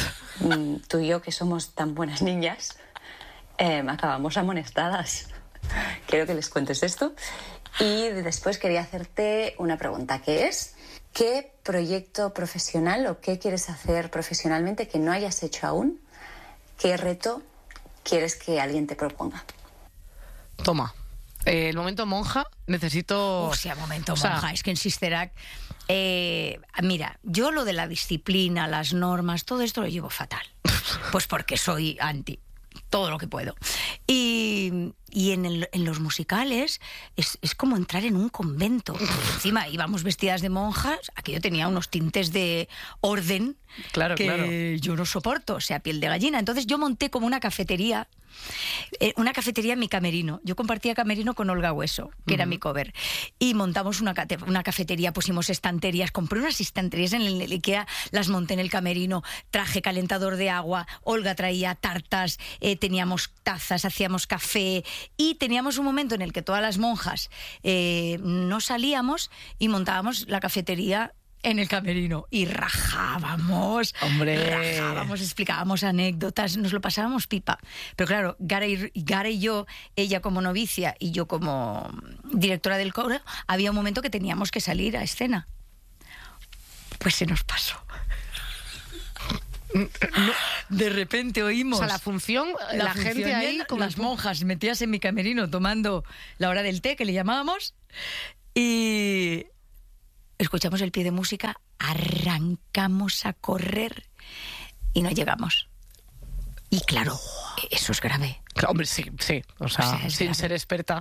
[SPEAKER 6] Tú y yo, que somos tan buenas niñas, eh, acabamos amonestadas. Quiero que les cuentes esto. Y después quería hacerte una pregunta, que es... ¿qué proyecto profesional o qué quieres hacer profesionalmente que no hayas hecho aún? ¿Qué reto quieres que alguien te proponga?
[SPEAKER 2] Toma. Eh, el momento monja, necesito...
[SPEAKER 4] O sea, momento o sea... monja. Es que en Sister Act... Eh, mira, yo lo de la disciplina, las normas, todo esto lo llevo fatal. Pues porque soy anti. Todo lo que puedo. Y, y en, el, en los musicales es, es como entrar en un convento. Encima íbamos vestidas de monjas, aquello tenía unos tintes de orden,
[SPEAKER 2] claro,
[SPEAKER 4] que
[SPEAKER 2] claro.
[SPEAKER 4] yo no soporto, o sea, piel de gallina. Entonces yo monté como una cafetería, eh, una cafetería en mi camerino. Yo compartía camerino con Olga Hueso, que uh-huh. era mi cover. Y montamos una, una cafetería, pusimos estanterías, compré unas estanterías en el IKEA, las monté en el camerino, traje calentador de agua, Olga traía tartas, eh, teníamos tazas, hacíamos café y teníamos un momento en el que todas las monjas eh, no salíamos y montábamos la cafetería en el camerino y rajábamos,
[SPEAKER 2] Hombre.
[SPEAKER 4] rajábamos, explicábamos anécdotas, nos lo pasábamos pipa. Pero claro, Gara y, Gara y yo, ella como novicia y yo como directora del coro, había un momento que teníamos que salir a escena. Pues se nos pasó. De repente oímos...
[SPEAKER 2] O sea, la función, la,
[SPEAKER 4] la
[SPEAKER 2] gente
[SPEAKER 4] función
[SPEAKER 2] ahí...
[SPEAKER 4] de
[SPEAKER 2] Con
[SPEAKER 4] las monjas metidas en mi camerino tomando la hora del té, que le llamábamos, y escuchamos el pie de música, arrancamos a correr y no llegamos. Y claro, eso es grave.
[SPEAKER 2] Hombre, sí, sí. O sea,
[SPEAKER 4] O sea, es
[SPEAKER 2] sin
[SPEAKER 4] grave.
[SPEAKER 2] ser experta.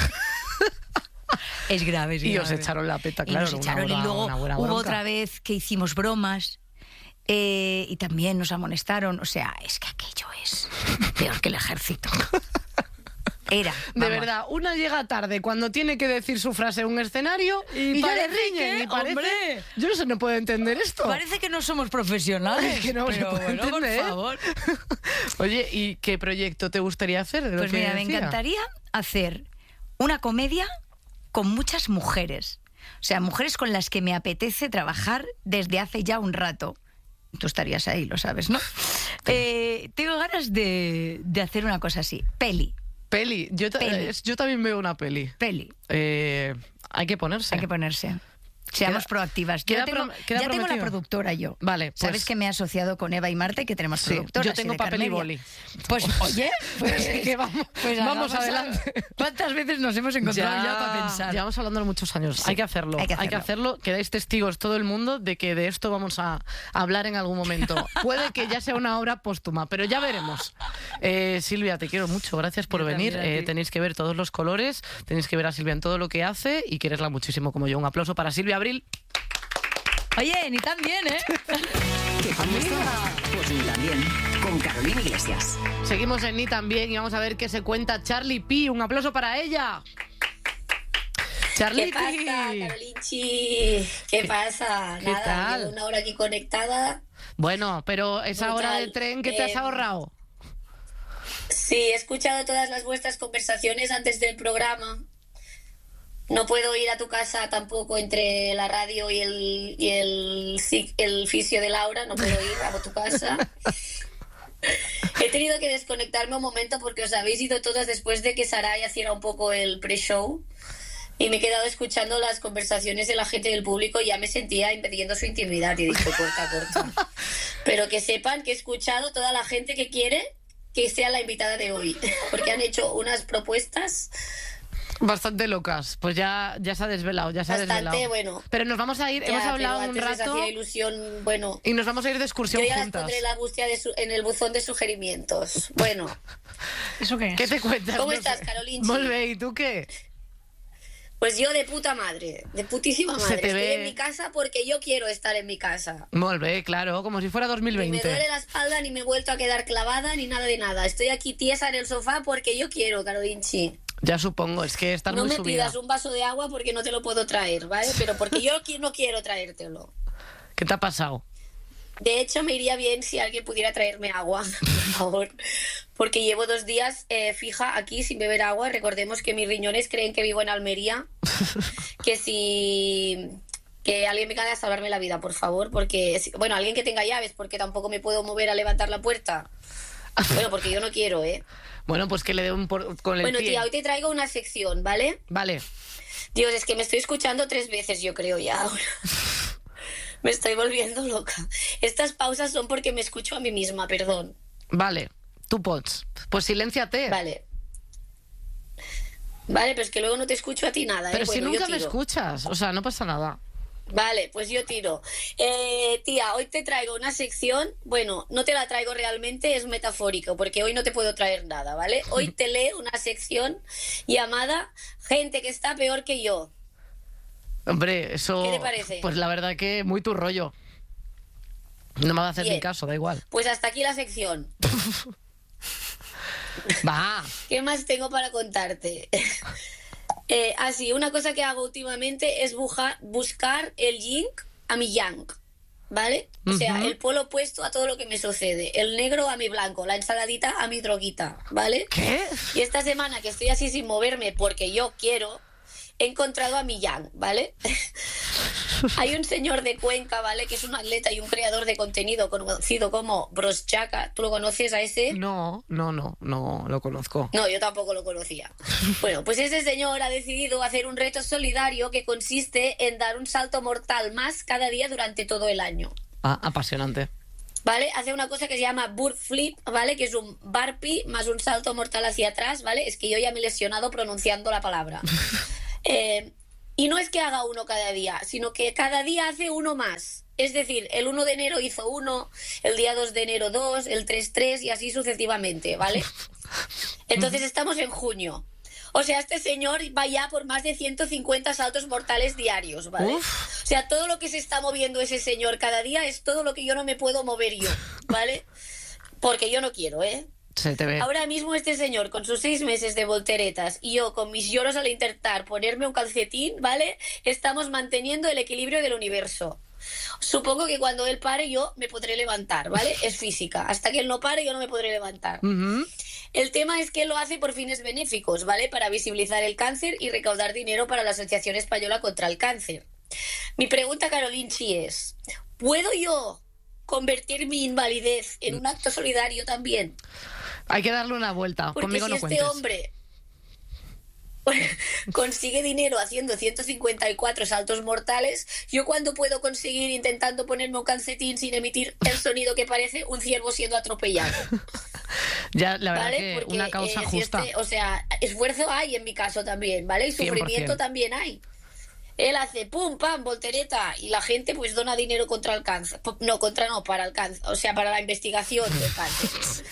[SPEAKER 4] Es grave, es grave.
[SPEAKER 2] Y os echaron la peta, claro.
[SPEAKER 4] Y nos echaron,
[SPEAKER 2] una buena-
[SPEAKER 4] y luego
[SPEAKER 2] una buena
[SPEAKER 4] hubo
[SPEAKER 2] bronca.
[SPEAKER 4] otra vez que hicimos bromas eh, y también nos amonestaron. O sea, es que aquello es peor que el ejército. Era.
[SPEAKER 2] De
[SPEAKER 4] vamos.
[SPEAKER 2] verdad, una llega tarde cuando tiene que decir su frase en un escenario y, ya le
[SPEAKER 4] parece
[SPEAKER 2] riñen.
[SPEAKER 4] que,
[SPEAKER 2] y parece,
[SPEAKER 4] hombre.
[SPEAKER 2] yo no sé, no puedo entender esto.
[SPEAKER 4] Parece que no somos profesionales.
[SPEAKER 2] Es que no se
[SPEAKER 4] pero
[SPEAKER 2] puede
[SPEAKER 4] bueno,
[SPEAKER 2] entender.
[SPEAKER 4] por favor.
[SPEAKER 2] Oye, ¿y qué proyecto te gustaría hacer? de lo
[SPEAKER 4] Pues
[SPEAKER 2] que
[SPEAKER 4] mira, me
[SPEAKER 2] decía?
[SPEAKER 4] encantaría hacer una comedia con muchas mujeres. O sea, mujeres con las que me apetece trabajar desde hace ya un rato. Tú estarías ahí, lo sabes, ¿no? Eh, tengo ganas de, de hacer una cosa así. Peli.
[SPEAKER 2] Peli. Yo, ta-
[SPEAKER 4] Peli.
[SPEAKER 2] es- yo también veo una peli.
[SPEAKER 4] Peli.
[SPEAKER 2] Eh, hay que ponerse.
[SPEAKER 4] Hay que ponerse. Seamos
[SPEAKER 2] Queda-
[SPEAKER 4] proactivas. Yo
[SPEAKER 2] queda
[SPEAKER 4] tengo,
[SPEAKER 2] prom- queda
[SPEAKER 4] ya tengo la
[SPEAKER 2] prometido.
[SPEAKER 4] productora yo.
[SPEAKER 2] Vale, pues-
[SPEAKER 4] Sabes que me he asociado con Eva y Marta y que tenemos
[SPEAKER 2] Sí,
[SPEAKER 4] productoras.
[SPEAKER 2] yo tengo
[SPEAKER 4] y de
[SPEAKER 2] papel y
[SPEAKER 4] Carmelia.
[SPEAKER 2] boli.
[SPEAKER 4] Pues, oye, pues,
[SPEAKER 2] Que vamos-
[SPEAKER 4] pues
[SPEAKER 2] vamos
[SPEAKER 4] hagamos
[SPEAKER 2] adelante.
[SPEAKER 4] algo. ¿Cuántas veces nos hemos encontrado ya, para pensar?
[SPEAKER 2] Llevamos hablando muchos años.
[SPEAKER 4] Sí,
[SPEAKER 2] hay que hacerlo.
[SPEAKER 4] hay que
[SPEAKER 2] Hay que
[SPEAKER 4] hacerlo.
[SPEAKER 2] hacerlo. Quedáis testigos todo el mundo de que de esto vamos a hablar en algún momento. Puede que ya sea una obra póstuma, pero ya veremos. Eh, Silvia, te quiero mucho. Gracias por
[SPEAKER 4] Yo
[SPEAKER 2] venir.
[SPEAKER 4] también a
[SPEAKER 2] Eh,
[SPEAKER 4] ti.
[SPEAKER 2] tenéis que ver todos los colores. Tenéis que ver a Silvia en todo lo que hace y quererla muchísimo como yo. Un aplauso para Silvia Abril.
[SPEAKER 4] Oye, ni tan bien, ¿eh?
[SPEAKER 7] ¿Qué tal está? Pues ni también. Con Carolina Iglesias.
[SPEAKER 2] Seguimos en Ni también y vamos a ver qué se cuenta Charlie P. Un aplauso para ella. Charlie
[SPEAKER 8] ¿Qué pasa, Carolinchi? ¿Qué pasa?
[SPEAKER 2] ¿Qué
[SPEAKER 8] Nada,
[SPEAKER 2] tal?
[SPEAKER 8] llevo una hora aquí conectada.
[SPEAKER 2] Bueno, pero esa hora
[SPEAKER 8] Brutal.
[SPEAKER 2] de tren, ¿qué te has
[SPEAKER 8] Eh,
[SPEAKER 2] ahorrado?
[SPEAKER 8] Sí, he escuchado todas las vuestras conversaciones antes del programa. No puedo ir a tu casa tampoco entre la radio y el, y el, ci- el fisio de Laura. No puedo ir a tu casa. He tenido que desconectarme un momento porque os habéis ido todas después de que Saray hiciera un poco el pre-show. Y me he quedado escuchando las conversaciones de la gente del público y ya me sentía invadiendo su intimidad. Y he dicho, corta, corta. Pero que sepan que he escuchado toda la gente que quiere que sea la invitada de hoy. Porque han hecho unas propuestas
[SPEAKER 2] Bastante locas. Pues ya, ya se ha desvelado, ya se ha
[SPEAKER 8] bastante,
[SPEAKER 2] desvelado.
[SPEAKER 8] bueno.
[SPEAKER 2] Pero nos vamos a ir,
[SPEAKER 8] Ya,
[SPEAKER 2] hemos
[SPEAKER 8] pero
[SPEAKER 2] hablado un
[SPEAKER 8] antes les
[SPEAKER 2] rato
[SPEAKER 8] hacía ilusión, bueno.
[SPEAKER 2] y nos vamos a ir de excursión
[SPEAKER 8] Yo ya las
[SPEAKER 2] juntas.
[SPEAKER 8] pondré en, la búsqueda de su- en el buzón de sugerimientos. Bueno,
[SPEAKER 3] ¿Eso qué es?
[SPEAKER 2] ¿Qué te cuentas?
[SPEAKER 8] ¿Cómo
[SPEAKER 2] No
[SPEAKER 8] estás,
[SPEAKER 2] sé.
[SPEAKER 8] Carolinchi?
[SPEAKER 2] Molt bé, ¿y tú qué?
[SPEAKER 8] pues yo de puta madre, de putísima
[SPEAKER 2] Se
[SPEAKER 8] madre.
[SPEAKER 2] te
[SPEAKER 8] Estoy
[SPEAKER 2] ve.
[SPEAKER 8] en mi casa porque yo quiero estar en mi casa.
[SPEAKER 2] Molt bé, claro, como si fuera dos mil
[SPEAKER 8] Ni me
[SPEAKER 2] veinte.
[SPEAKER 8] duele la espalda, ni me he vuelto a quedar clavada, ni nada de nada. Estoy aquí tiesa en el sofá porque yo quiero, Carolinchi.
[SPEAKER 2] Ya supongo, es que estás
[SPEAKER 8] No
[SPEAKER 2] muy
[SPEAKER 8] me
[SPEAKER 2] subida.
[SPEAKER 8] pidas un vaso de agua porque no te lo puedo traer, ¿vale? Pero porque yo qui- no quiero traértelo.
[SPEAKER 2] ¿Qué te ha pasado?
[SPEAKER 8] De hecho, me iría bien si alguien pudiera traerme agua, por favor. Porque llevo dos días eh, fija aquí sin beber agua. Recordemos que mis riñones creen que vivo en Almería. Que si... Que alguien me venga a salvarme la vida, por favor. Porque... si- Bueno, alguien que tenga llaves, porque tampoco me puedo mover a levantar la puerta. Bueno, porque yo no quiero, ¿eh?
[SPEAKER 2] Bueno, pues que le dé un por... con el
[SPEAKER 8] Bueno,
[SPEAKER 2] pie.
[SPEAKER 8] tía, hoy te traigo una sección, ¿vale?
[SPEAKER 2] Vale.
[SPEAKER 8] Dios, es que me estoy escuchando tres veces, yo creo, ya ahora. Me estoy volviendo loca. Estas pausas son porque me escucho a mí misma, perdón.
[SPEAKER 2] Vale, tú pots. Pues silénciate.
[SPEAKER 8] Vale. Vale, pero es que luego no te escucho a ti nada, ¿eh?
[SPEAKER 2] Pero si
[SPEAKER 8] Bueno, yo
[SPEAKER 2] nunca me
[SPEAKER 8] tiro.
[SPEAKER 2] escuchas, o sea, no pasa nada.
[SPEAKER 8] Vale, pues yo tiro. Eh, tía, hoy te traigo una sección, bueno, no te la traigo realmente, es metafórico, porque hoy no te puedo traer nada, ¿vale? Hoy te leo una sección llamada Gente que está peor que yo.
[SPEAKER 2] Hombre, eso...
[SPEAKER 8] ¿Qué te parece?
[SPEAKER 2] Pues la verdad que muy tu rollo. No me va a hacer
[SPEAKER 8] Bien.
[SPEAKER 2] ni caso, da igual.
[SPEAKER 8] Pues hasta aquí la sección.
[SPEAKER 2] Va.
[SPEAKER 8] ¿Qué más tengo para contarte? Eh, así, una cosa que hago últimamente es buja- buscar el yin a mi yang, ¿vale? O sea,
[SPEAKER 2] Ujú.
[SPEAKER 8] el polo opuesto a todo lo que me sucede. El negro a mi blanco, la ensaladita a mi droguita, ¿vale?
[SPEAKER 2] ¿Qué?
[SPEAKER 8] Y esta semana que estoy así sin moverme porque yo quiero, he encontrado a mi yang, ¿vale? Hay un señor de Cuenca, ¿vale? Que es un atleta y un creador de contenido conocido como Broschaka. ¿Tú lo conoces a ese?
[SPEAKER 2] No, no, no, no lo conozco.
[SPEAKER 8] No, yo tampoco lo conocía. Bueno, pues ese señor ha decidido hacer un reto solidario que consiste en dar un salto mortal más cada día durante todo el año.
[SPEAKER 2] Ah, apasionante.
[SPEAKER 8] ¿vale? Hace una cosa que se llama burp flip, ¿vale? Que es un burpee más un salto mortal hacia atrás, ¿vale? Es que yo ya me he lesionado pronunciando la palabra. Eh, y no es que haga uno cada día, sino que cada día hace uno más. Es decir, el uno de enero hizo uno, el día dos de enero dos, el tres tres y así sucesivamente, ¿vale? Entonces estamos en junio. O sea, este señor va ya por más de ciento cincuenta saltos mortales diarios, ¿vale? Uf. O sea, todo lo que se está moviendo ese señor cada día es todo lo que yo no me puedo mover yo, ¿vale? Porque yo no quiero, ¿eh?
[SPEAKER 2] Se te ve.
[SPEAKER 8] Ahora mismo este señor con sus seis meses de volteretas y yo con mis lloros al intentar ponerme un calcetín, ¿vale? Estamos manteniendo el equilibrio del universo. Supongo que cuando él pare yo me podré levantar, ¿vale? Es física. Hasta que él no pare yo no me podré levantar.
[SPEAKER 2] Uh-huh.
[SPEAKER 8] El tema es que él lo hace por fines benéficos, ¿vale? Para visibilizar el cáncer y recaudar dinero para la Asociación Española contra el Cáncer. Mi pregunta, Carolinchi, es: ¿puedo yo convertir mi invalidez en un acto solidario también?
[SPEAKER 2] Hay que darle una vuelta.
[SPEAKER 8] Porque
[SPEAKER 2] Conmigo
[SPEAKER 8] si
[SPEAKER 2] no
[SPEAKER 8] este
[SPEAKER 2] cuentes.
[SPEAKER 8] hombre consigue dinero haciendo ciento cincuenta y cuatro saltos mortales, ¿yo cuándo puedo conseguir intentando ponerme un calcetín sin emitir el sonido que parece un ciervo siendo atropellado?
[SPEAKER 2] Ya, la verdad,
[SPEAKER 8] ¿vale?
[SPEAKER 2] que
[SPEAKER 8] Porque,
[SPEAKER 2] una causa
[SPEAKER 8] eh, si
[SPEAKER 2] justa.
[SPEAKER 8] este, o sea, esfuerzo hay en mi caso también, ¿vale? Y sufrimiento
[SPEAKER 2] cien por ciento.
[SPEAKER 8] también hay. Él hace pum, pam, voltereta, y la gente pues dona dinero contra el cáncer. No, contra no, para el cáncer, o sea, para la investigación del cáncer.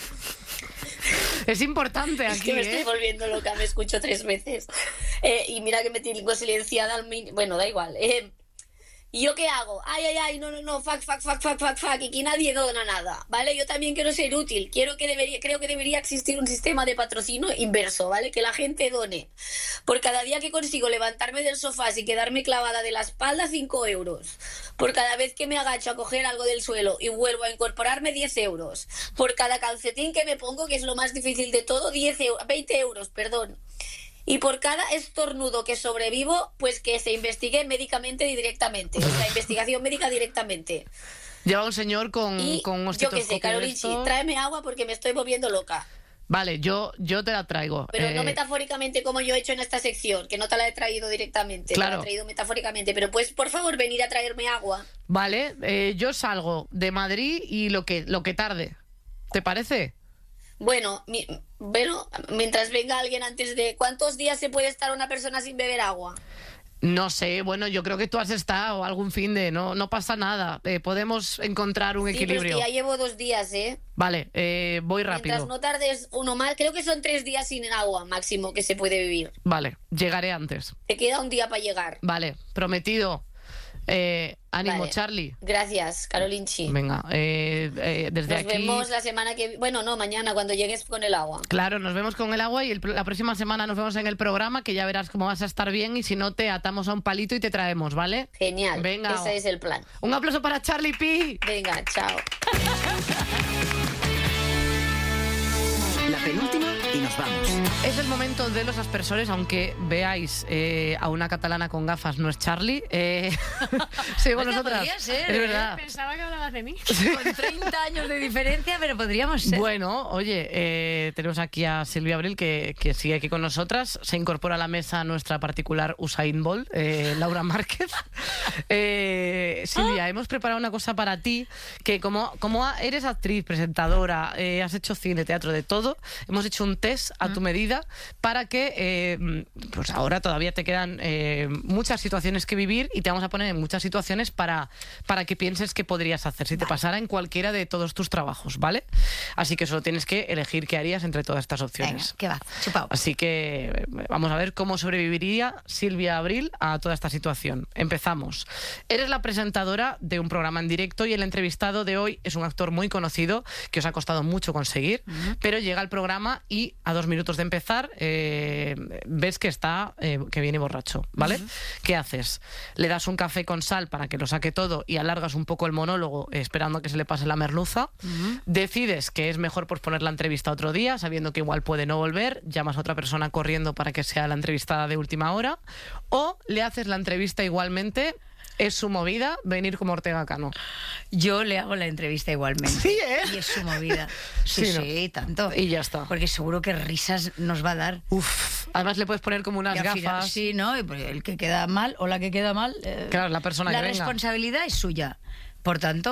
[SPEAKER 2] Es importante aquí,
[SPEAKER 8] Es que me estoy
[SPEAKER 2] ¿eh?
[SPEAKER 8] volviendo loca, me escucho tres veces. Eh, y mira que me tengo silenciada al mínimo. Bueno, da igual. Eh, ¿Y yo qué hago? Ay, ay, ay, no, no, no, fuck, fuck, fuck, fuck, fuck, fuck, y que nadie dona nada, ¿vale? Yo también quiero ser útil. Quiero que debería, creo que debería existir un sistema de patrocinio inverso, ¿vale? Que la gente done. Por cada día que consigo levantarme del sofá sin quedarme clavada de la espalda, cinco euros. Por cada vez que me agacho a coger algo del suelo y vuelvo a incorporarme, diez euros. Por cada calcetín que me pongo, que es lo más difícil de todo, diez euros, veinte euros, perdón. Y por cada estornudo que sobrevivo, pues que se investigue médicamente directamente. O sea, investigación médica directamente.
[SPEAKER 2] Lleva un señor con,
[SPEAKER 8] y
[SPEAKER 2] con un
[SPEAKER 8] yo qué
[SPEAKER 2] estetoscopio
[SPEAKER 8] sé, Carolinchi,
[SPEAKER 2] de esto.
[SPEAKER 8] tráeme agua porque me estoy volviendo loca.
[SPEAKER 2] Vale, yo, yo te la traigo.
[SPEAKER 8] Pero
[SPEAKER 2] eh,
[SPEAKER 8] no metafóricamente como yo he hecho en esta sección, que no te la he traído directamente,
[SPEAKER 2] Claro.
[SPEAKER 8] te la he traído metafóricamente. Pero pues, por favor, venir a traerme agua.
[SPEAKER 2] Vale, eh, yo salgo de Madrid y lo que, lo que tarde. ¿Te parece?
[SPEAKER 8] Bueno, mi, bueno, mientras venga alguien antes de... ¿Cuántos días se puede estar una persona sin beber agua?
[SPEAKER 2] No sé, bueno, yo creo que tú has estado algún fin de... No, no pasa nada, eh, podemos encontrar un
[SPEAKER 8] Sí, pero
[SPEAKER 2] equilibrio.
[SPEAKER 8] es que ya llevo dos días, ¿eh?
[SPEAKER 2] Vale, eh, voy rápido.
[SPEAKER 8] Mientras no tardes uno más, creo que son tres días sin agua máximo que se puede vivir.
[SPEAKER 2] Vale, llegaré antes.
[SPEAKER 8] Te queda un día para llegar.
[SPEAKER 2] Vale, prometido. Eh, ánimo,
[SPEAKER 8] Vale.
[SPEAKER 2] Charlie.
[SPEAKER 8] Gracias, Carolinchi.
[SPEAKER 2] Venga, eh, eh, desde
[SPEAKER 8] Nos
[SPEAKER 2] aquí...
[SPEAKER 8] vemos la semana que... Bueno, no, mañana cuando llegues con el agua.
[SPEAKER 2] Claro, nos vemos con el agua y el- la próxima semana nos vemos en el programa, que ya verás cómo vas a estar bien, y si no te atamos a un palito y te traemos, ¿vale?
[SPEAKER 8] Genial.
[SPEAKER 2] Venga.
[SPEAKER 8] Ese es el plan.
[SPEAKER 2] Un aplauso para Charlie P.
[SPEAKER 8] Venga, chao.
[SPEAKER 7] La penúltima y nos vamos.
[SPEAKER 2] Es el momento de los aspersores, aunque veáis eh, a una catalana con gafas, no es Charlie. Eh, sigo
[SPEAKER 4] Oiga,
[SPEAKER 2] nosotras.
[SPEAKER 4] podría ser,
[SPEAKER 2] es
[SPEAKER 4] ¿eh?
[SPEAKER 2] verdad.
[SPEAKER 3] Pensaba que hablabas de mí.
[SPEAKER 4] Con treinta años de diferencia, pero podríamos ser.
[SPEAKER 2] Bueno, oye, eh, tenemos aquí a Silvia Abril, que, que sigue aquí con nosotras. Se incorpora a la mesa nuestra particular Usain Bolt, eh, Laura Márquez. Eh, Silvia, hemos preparado una cosa para ti, que como, como eres actriz, presentadora, eh, has hecho cine, teatro, de todo, hemos hecho un test a tu medida para que, eh, pues ahora todavía te quedan eh, muchas situaciones que vivir y te vamos a poner en muchas situaciones para, para que pienses qué podrías hacer si te pasara en cualquiera de todos tus trabajos, ¿vale? Así que solo tienes que elegir qué harías entre todas estas
[SPEAKER 4] Venga,
[SPEAKER 2] opciones.
[SPEAKER 4] ¿qué va? Chupao.
[SPEAKER 2] Así que eh, vamos a ver cómo sobreviviría Silvia Abril a toda esta situación. Empezamos. Eres la presentadora de un programa en directo y el entrevistado de hoy es un actor muy conocido que os ha costado mucho conseguir, uh-huh. pero llega al programa y a dos minutos de empezar eh, ves que está, eh, que viene borracho, ¿vale? Uh-huh. ¿Qué haces? Le das un café con sal para que lo saque todo y alargas un poco el monólogo eh, esperando que se le pase la merluza. Uh-huh. Decides que es mejor posponer la entrevista otro día, sabiendo que igual puede no volver, llamas a otra persona corriendo para que sea la entrevistada de última hora, o le haces la entrevista igualmente. Es su movida venir como Ortega Cano.
[SPEAKER 4] Yo le hago la entrevista igualmente.
[SPEAKER 2] Sí, ¿eh?
[SPEAKER 4] Y es su movida. Sí,
[SPEAKER 2] Sí,
[SPEAKER 4] sí,
[SPEAKER 2] ¿no?
[SPEAKER 4] tanto.
[SPEAKER 2] Y ya está.
[SPEAKER 4] Porque seguro que risas nos va a dar.
[SPEAKER 2] Uf. Además le puedes poner como unas
[SPEAKER 4] Y al
[SPEAKER 2] gafas.
[SPEAKER 4] final, sí, ¿no? Y pues el que queda mal o la que queda mal... eh,
[SPEAKER 2] Claro, la persona
[SPEAKER 4] La
[SPEAKER 2] que venga.
[SPEAKER 4] responsabilidad es suya. Por tanto,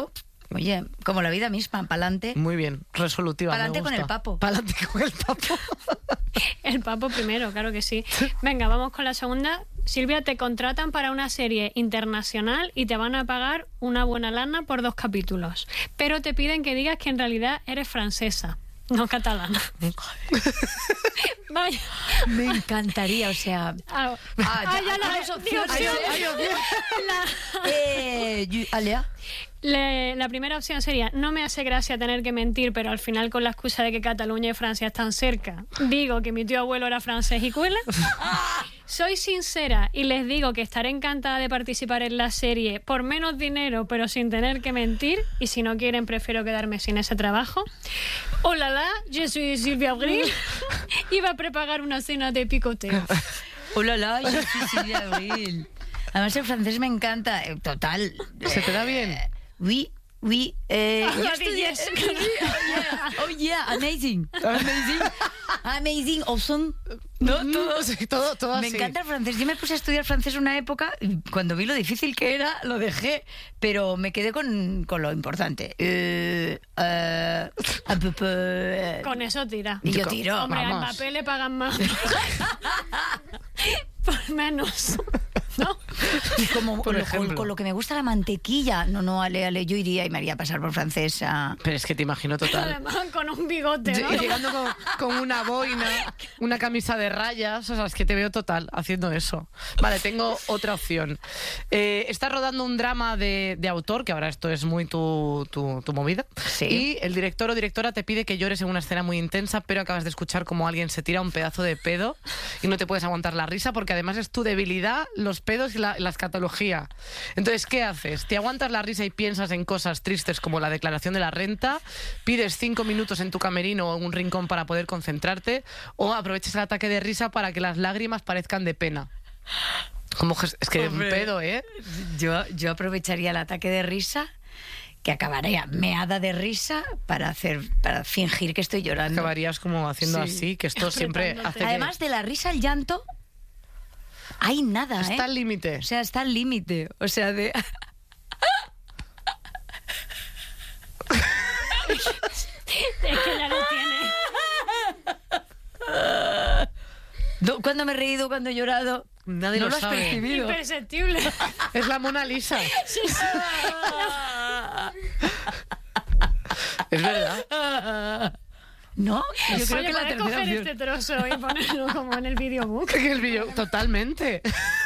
[SPEAKER 4] Oye, como la vida misma, pa'lante.
[SPEAKER 2] Muy bien, resolutiva.
[SPEAKER 4] Pa'lante
[SPEAKER 2] me
[SPEAKER 4] con
[SPEAKER 2] gusta.
[SPEAKER 4] el papo.
[SPEAKER 2] Pa'lante con el papo.
[SPEAKER 3] El papo primero, claro que sí. Venga, vamos con la segunda. Silvia, te contratan para una serie internacional y te van a pagar una buena lana por dos capítulos. Pero te piden que digas que en realidad eres francesa, no catalana. Vaya.
[SPEAKER 4] Me encantaría, o sea...
[SPEAKER 3] Ah,
[SPEAKER 4] Ah,
[SPEAKER 3] ah,
[SPEAKER 4] ya,
[SPEAKER 3] ya la
[SPEAKER 4] ¿tienes opciones?
[SPEAKER 3] opción.
[SPEAKER 4] Ay,
[SPEAKER 3] La-
[SPEAKER 4] Eh, you- Alea.
[SPEAKER 3] Le- la primera opción sería, no me hace gracia tener que mentir, pero al final con la excusa de que Cataluña y Francia están cerca, digo que mi tío abuelo era francés y cuela. Soy sincera y les digo que estaré encantada de participar en la serie por menos dinero, pero sin tener que mentir, y si no quieren prefiero quedarme sin ese trabajo. Hola, la, yo soy Silvia Abril. Iba a preparar una cena de picoteo.
[SPEAKER 4] Hola, la, yo soy Silvia Abril. Además, el francés me encanta. eh, Total.
[SPEAKER 2] ¿Se te da bien?
[SPEAKER 4] Eh, Oui, oui. Eh, yo
[SPEAKER 3] La
[SPEAKER 4] estudié-
[SPEAKER 3] dices.
[SPEAKER 4] Oh, yeah. Oh, yeah, amazing. Amazing. Amazing, awesome. No, todo.
[SPEAKER 2] Sí, todo, todo
[SPEAKER 4] Me
[SPEAKER 2] así.
[SPEAKER 4] encanta el francés. Yo me puse a estudiar francés una época y cuando vi lo difícil que era, lo dejé, pero me quedé con, con lo importante. Eh, eh, un peu, peu,
[SPEAKER 3] Con eso tira.
[SPEAKER 4] y yo tiro,
[SPEAKER 3] Hombre, al
[SPEAKER 4] vamos.
[SPEAKER 3] papel le pagan más. Por menos. ¿No?
[SPEAKER 4] Y como
[SPEAKER 2] Por
[SPEAKER 4] con,
[SPEAKER 2] ejemplo.
[SPEAKER 4] con, con lo que me gusta la mantequilla. No, no, ale, ale, yo iría y me haría pasar por francesa.
[SPEAKER 2] Pero es que te imagino total.
[SPEAKER 3] Además, con un bigote, ¿no?
[SPEAKER 2] Lle- Llegando con, con una boina, una camisa de rayas, o sea, es que te veo total haciendo eso. Vale, tengo otra opción. Eh, estás rodando un drama de, de autor, que ahora esto es muy tu, tu, tu movida,
[SPEAKER 4] Sí.
[SPEAKER 2] y el director o directora te pide que llores en una escena muy intensa, pero acabas de escuchar como alguien se tira un pedazo de pedo y no te puedes aguantar la risa porque además es tu debilidad, los pedos y la, la escatología. Entonces, ¿qué haces? ¿Te aguantas la risa y piensas en cosas tristes como la declaración de la renta? ¿Pides cinco minutos en tu camerino o en un rincón para poder concentrarte? ¿O aprovechas el ataque de risa para que las lágrimas parezcan de pena? Como ges- es que
[SPEAKER 4] Hombre.
[SPEAKER 2] un pedo, ¿eh?
[SPEAKER 4] Yo, yo aprovecharía el ataque de risa, que acabaría meada de risa para hacer para fingir que estoy llorando.
[SPEAKER 2] Acabarías como haciendo
[SPEAKER 4] Sí.
[SPEAKER 2] así, que esto siempre hace que...
[SPEAKER 4] Además de la risa al llanto, hay nada, ¿eh?
[SPEAKER 2] Está al límite.
[SPEAKER 4] O sea, está al límite. O sea, de...
[SPEAKER 3] Es que ya lo tiene.
[SPEAKER 4] No, ¿cuándo me he reído? ¿Cuándo he llorado?
[SPEAKER 2] Nadie
[SPEAKER 4] no
[SPEAKER 2] lo
[SPEAKER 4] lo has
[SPEAKER 2] sabe.
[SPEAKER 4] percibido.
[SPEAKER 3] Imperceptible.
[SPEAKER 2] Es la Mona Lisa. Es verdad.
[SPEAKER 4] No, yo creo
[SPEAKER 3] Oye,
[SPEAKER 4] que la
[SPEAKER 3] ¿puedes
[SPEAKER 4] tercera
[SPEAKER 3] coger
[SPEAKER 4] opción.
[SPEAKER 3] este trozo y ponerlo como en el videobook?
[SPEAKER 2] Que el vídeo, totalmente.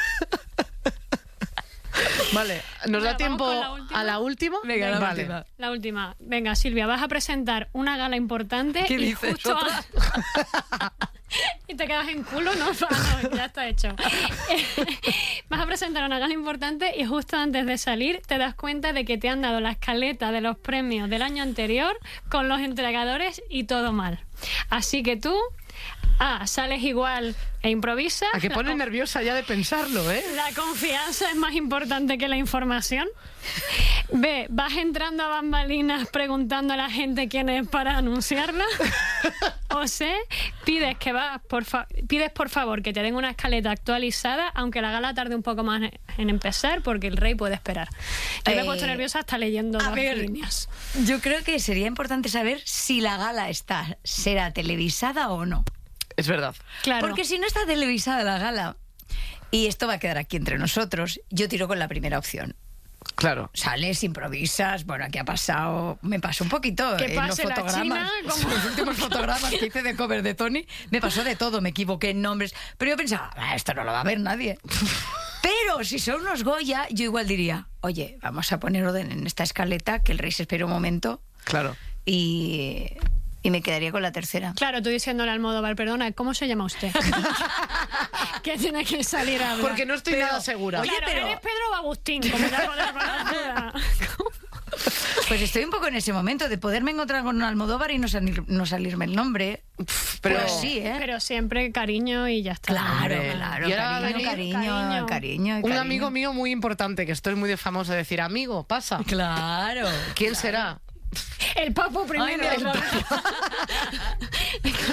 [SPEAKER 2] Vale, ¿nos da
[SPEAKER 3] Venga,
[SPEAKER 2] tiempo
[SPEAKER 3] vamos con la última.
[SPEAKER 2] a la última?
[SPEAKER 4] Venga, la
[SPEAKER 2] Vale.
[SPEAKER 4] última.
[SPEAKER 3] La última. Venga, Silvia, vas a presentar una gala importante
[SPEAKER 4] ¿Qué
[SPEAKER 3] y
[SPEAKER 4] dices?
[SPEAKER 3] justo
[SPEAKER 4] ¿Otra?
[SPEAKER 3] a- y te quedas en culo, no, Ah, no, ya está hecho. Vas a presentar una gala importante y justo antes de salir te das cuenta de que te han dado la escaleta de los premios del año anterior con los entregadores y todo mal. Así que tú, A, sales igual e improvisas.
[SPEAKER 2] A que
[SPEAKER 3] La
[SPEAKER 2] pone
[SPEAKER 3] con-
[SPEAKER 2] nerviosa ya de pensarlo, ¿eh?
[SPEAKER 3] La confianza es más importante que la información. B, vas entrando a bambalinas preguntando a la gente quién es para anunciarla. O C, pides que vas por fa- pides por favor que te den una escaleta actualizada, aunque la gala tarde un poco más en- en empezar, porque el rey puede esperar. Yo me he
[SPEAKER 4] Eh,
[SPEAKER 3] puesto nerviosa hasta leyendo
[SPEAKER 4] a
[SPEAKER 3] las
[SPEAKER 4] ver.
[SPEAKER 3] líneas.
[SPEAKER 4] Yo creo que sería importante saber si la gala está, será televisada o no.
[SPEAKER 2] Es verdad.
[SPEAKER 3] Claro.
[SPEAKER 4] Porque si no está televisada la gala, y esto va a quedar aquí entre nosotros, yo tiro con la primera opción.
[SPEAKER 2] Claro.
[SPEAKER 4] Sales, improvisas, bueno, aquí ha pasado, me pasó un poquito
[SPEAKER 3] Que
[SPEAKER 4] en los
[SPEAKER 3] pase la
[SPEAKER 4] fotogramas,
[SPEAKER 3] China, como-
[SPEAKER 4] los últimos fotogramas que hice de cover de Tony, me pasó de todo, me equivoqué en nombres, pero yo pensaba, "Ah, esto no lo va a ver nadie". Pero si son unos Goya, yo igual diría, oye, vamos a poner orden en esta escaleta, que el rey se espere un momento,
[SPEAKER 2] Claro.
[SPEAKER 4] y, y me quedaría con la tercera.
[SPEAKER 3] Claro, tú diciéndole al Almodóvar, perdona, ¿cómo se llama usted? Que tiene que salir a hablar.
[SPEAKER 2] Porque no estoy
[SPEAKER 4] Pero,
[SPEAKER 2] nada segura.
[SPEAKER 4] oye,
[SPEAKER 3] Claro,
[SPEAKER 4] pero-
[SPEAKER 3] eres Pedro o Agustín, como te pones con la duda.
[SPEAKER 4] Pues estoy un poco en ese momento de poderme encontrar con un Almodóvar y no, salir- no salirme el nombre.
[SPEAKER 2] Pero-
[SPEAKER 4] Pues sí, ¿eh?
[SPEAKER 3] Pero siempre cariño y ya está.
[SPEAKER 4] Claro,
[SPEAKER 2] Hombre.
[SPEAKER 4] claro,
[SPEAKER 2] Y ahora va a
[SPEAKER 4] cariño,
[SPEAKER 2] venir-
[SPEAKER 4] cariño,
[SPEAKER 3] Cariño.
[SPEAKER 4] cariño,
[SPEAKER 2] Un
[SPEAKER 4] cariño.
[SPEAKER 2] amigo mío muy importante, que esto es muy de famoso decir, amigo, pasa.
[SPEAKER 4] Claro.
[SPEAKER 2] ¿Quién será?
[SPEAKER 3] El papo primero.
[SPEAKER 4] Ay, el
[SPEAKER 3] ¿Quieres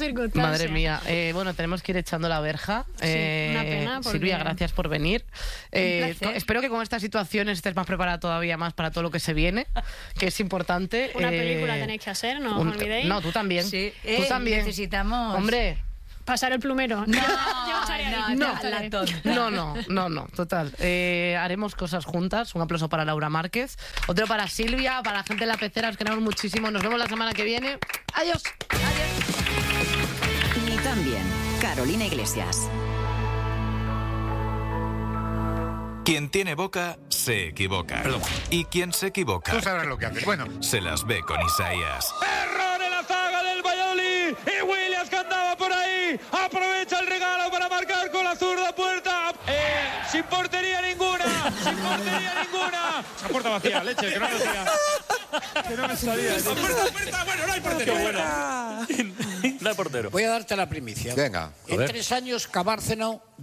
[SPEAKER 3] circunstancias.
[SPEAKER 2] Madre mía. Eh, bueno, tenemos que ir echando la verja.
[SPEAKER 3] Sí,
[SPEAKER 2] Eh,
[SPEAKER 3] una pena, porque-
[SPEAKER 2] Silvia, gracias por venir. Eh,
[SPEAKER 4] placer.
[SPEAKER 2] co- espero que con esta situación estés más preparada todavía más para todo lo que se viene, que es importante.
[SPEAKER 3] Una
[SPEAKER 2] Eh,
[SPEAKER 3] película tenéis que hacer, no os
[SPEAKER 2] un-
[SPEAKER 3] olvidéis.
[SPEAKER 2] No, tú también.
[SPEAKER 4] Sí.
[SPEAKER 2] Tú
[SPEAKER 4] Eh,
[SPEAKER 2] también.
[SPEAKER 4] necesitamos-
[SPEAKER 2] Hombre.
[SPEAKER 3] Pasar el plumero.
[SPEAKER 4] No,
[SPEAKER 3] Yo estaré ahí.
[SPEAKER 4] no,
[SPEAKER 3] yo estaré ahí.
[SPEAKER 4] la tonta.
[SPEAKER 2] No, no, no, no, total. Eh, haremos cosas juntas. Un aplauso para Laura Márquez. Otro para Silvia, para la gente de la pecera. Os queremos muchísimo. Nos vemos la semana que viene. Adiós.
[SPEAKER 7] Ni tan bien. Carolina Iglesias.
[SPEAKER 9] Quien tiene boca, se equivoca.
[SPEAKER 10] Perdón.
[SPEAKER 9] Y quien se equivoca,
[SPEAKER 10] Tú sabrás lo que haces. Bueno,
[SPEAKER 9] se las ve con Isaías.
[SPEAKER 11] Error en la zaga del Valladolid y Williams que andaba por ahí aprovecha el regalo para marcar con la zurda puerta eh, sin portería ninguna, sin portería ninguna. La puerta vacía, leche, que no me salía. Que no me salía.
[SPEAKER 12] La puerta, puerta, bueno, no hay portero.
[SPEAKER 11] Qué buena. No hay portero.
[SPEAKER 12] Voy a darte la primicia.
[SPEAKER 10] venga.
[SPEAKER 12] En tres años, Cabárceno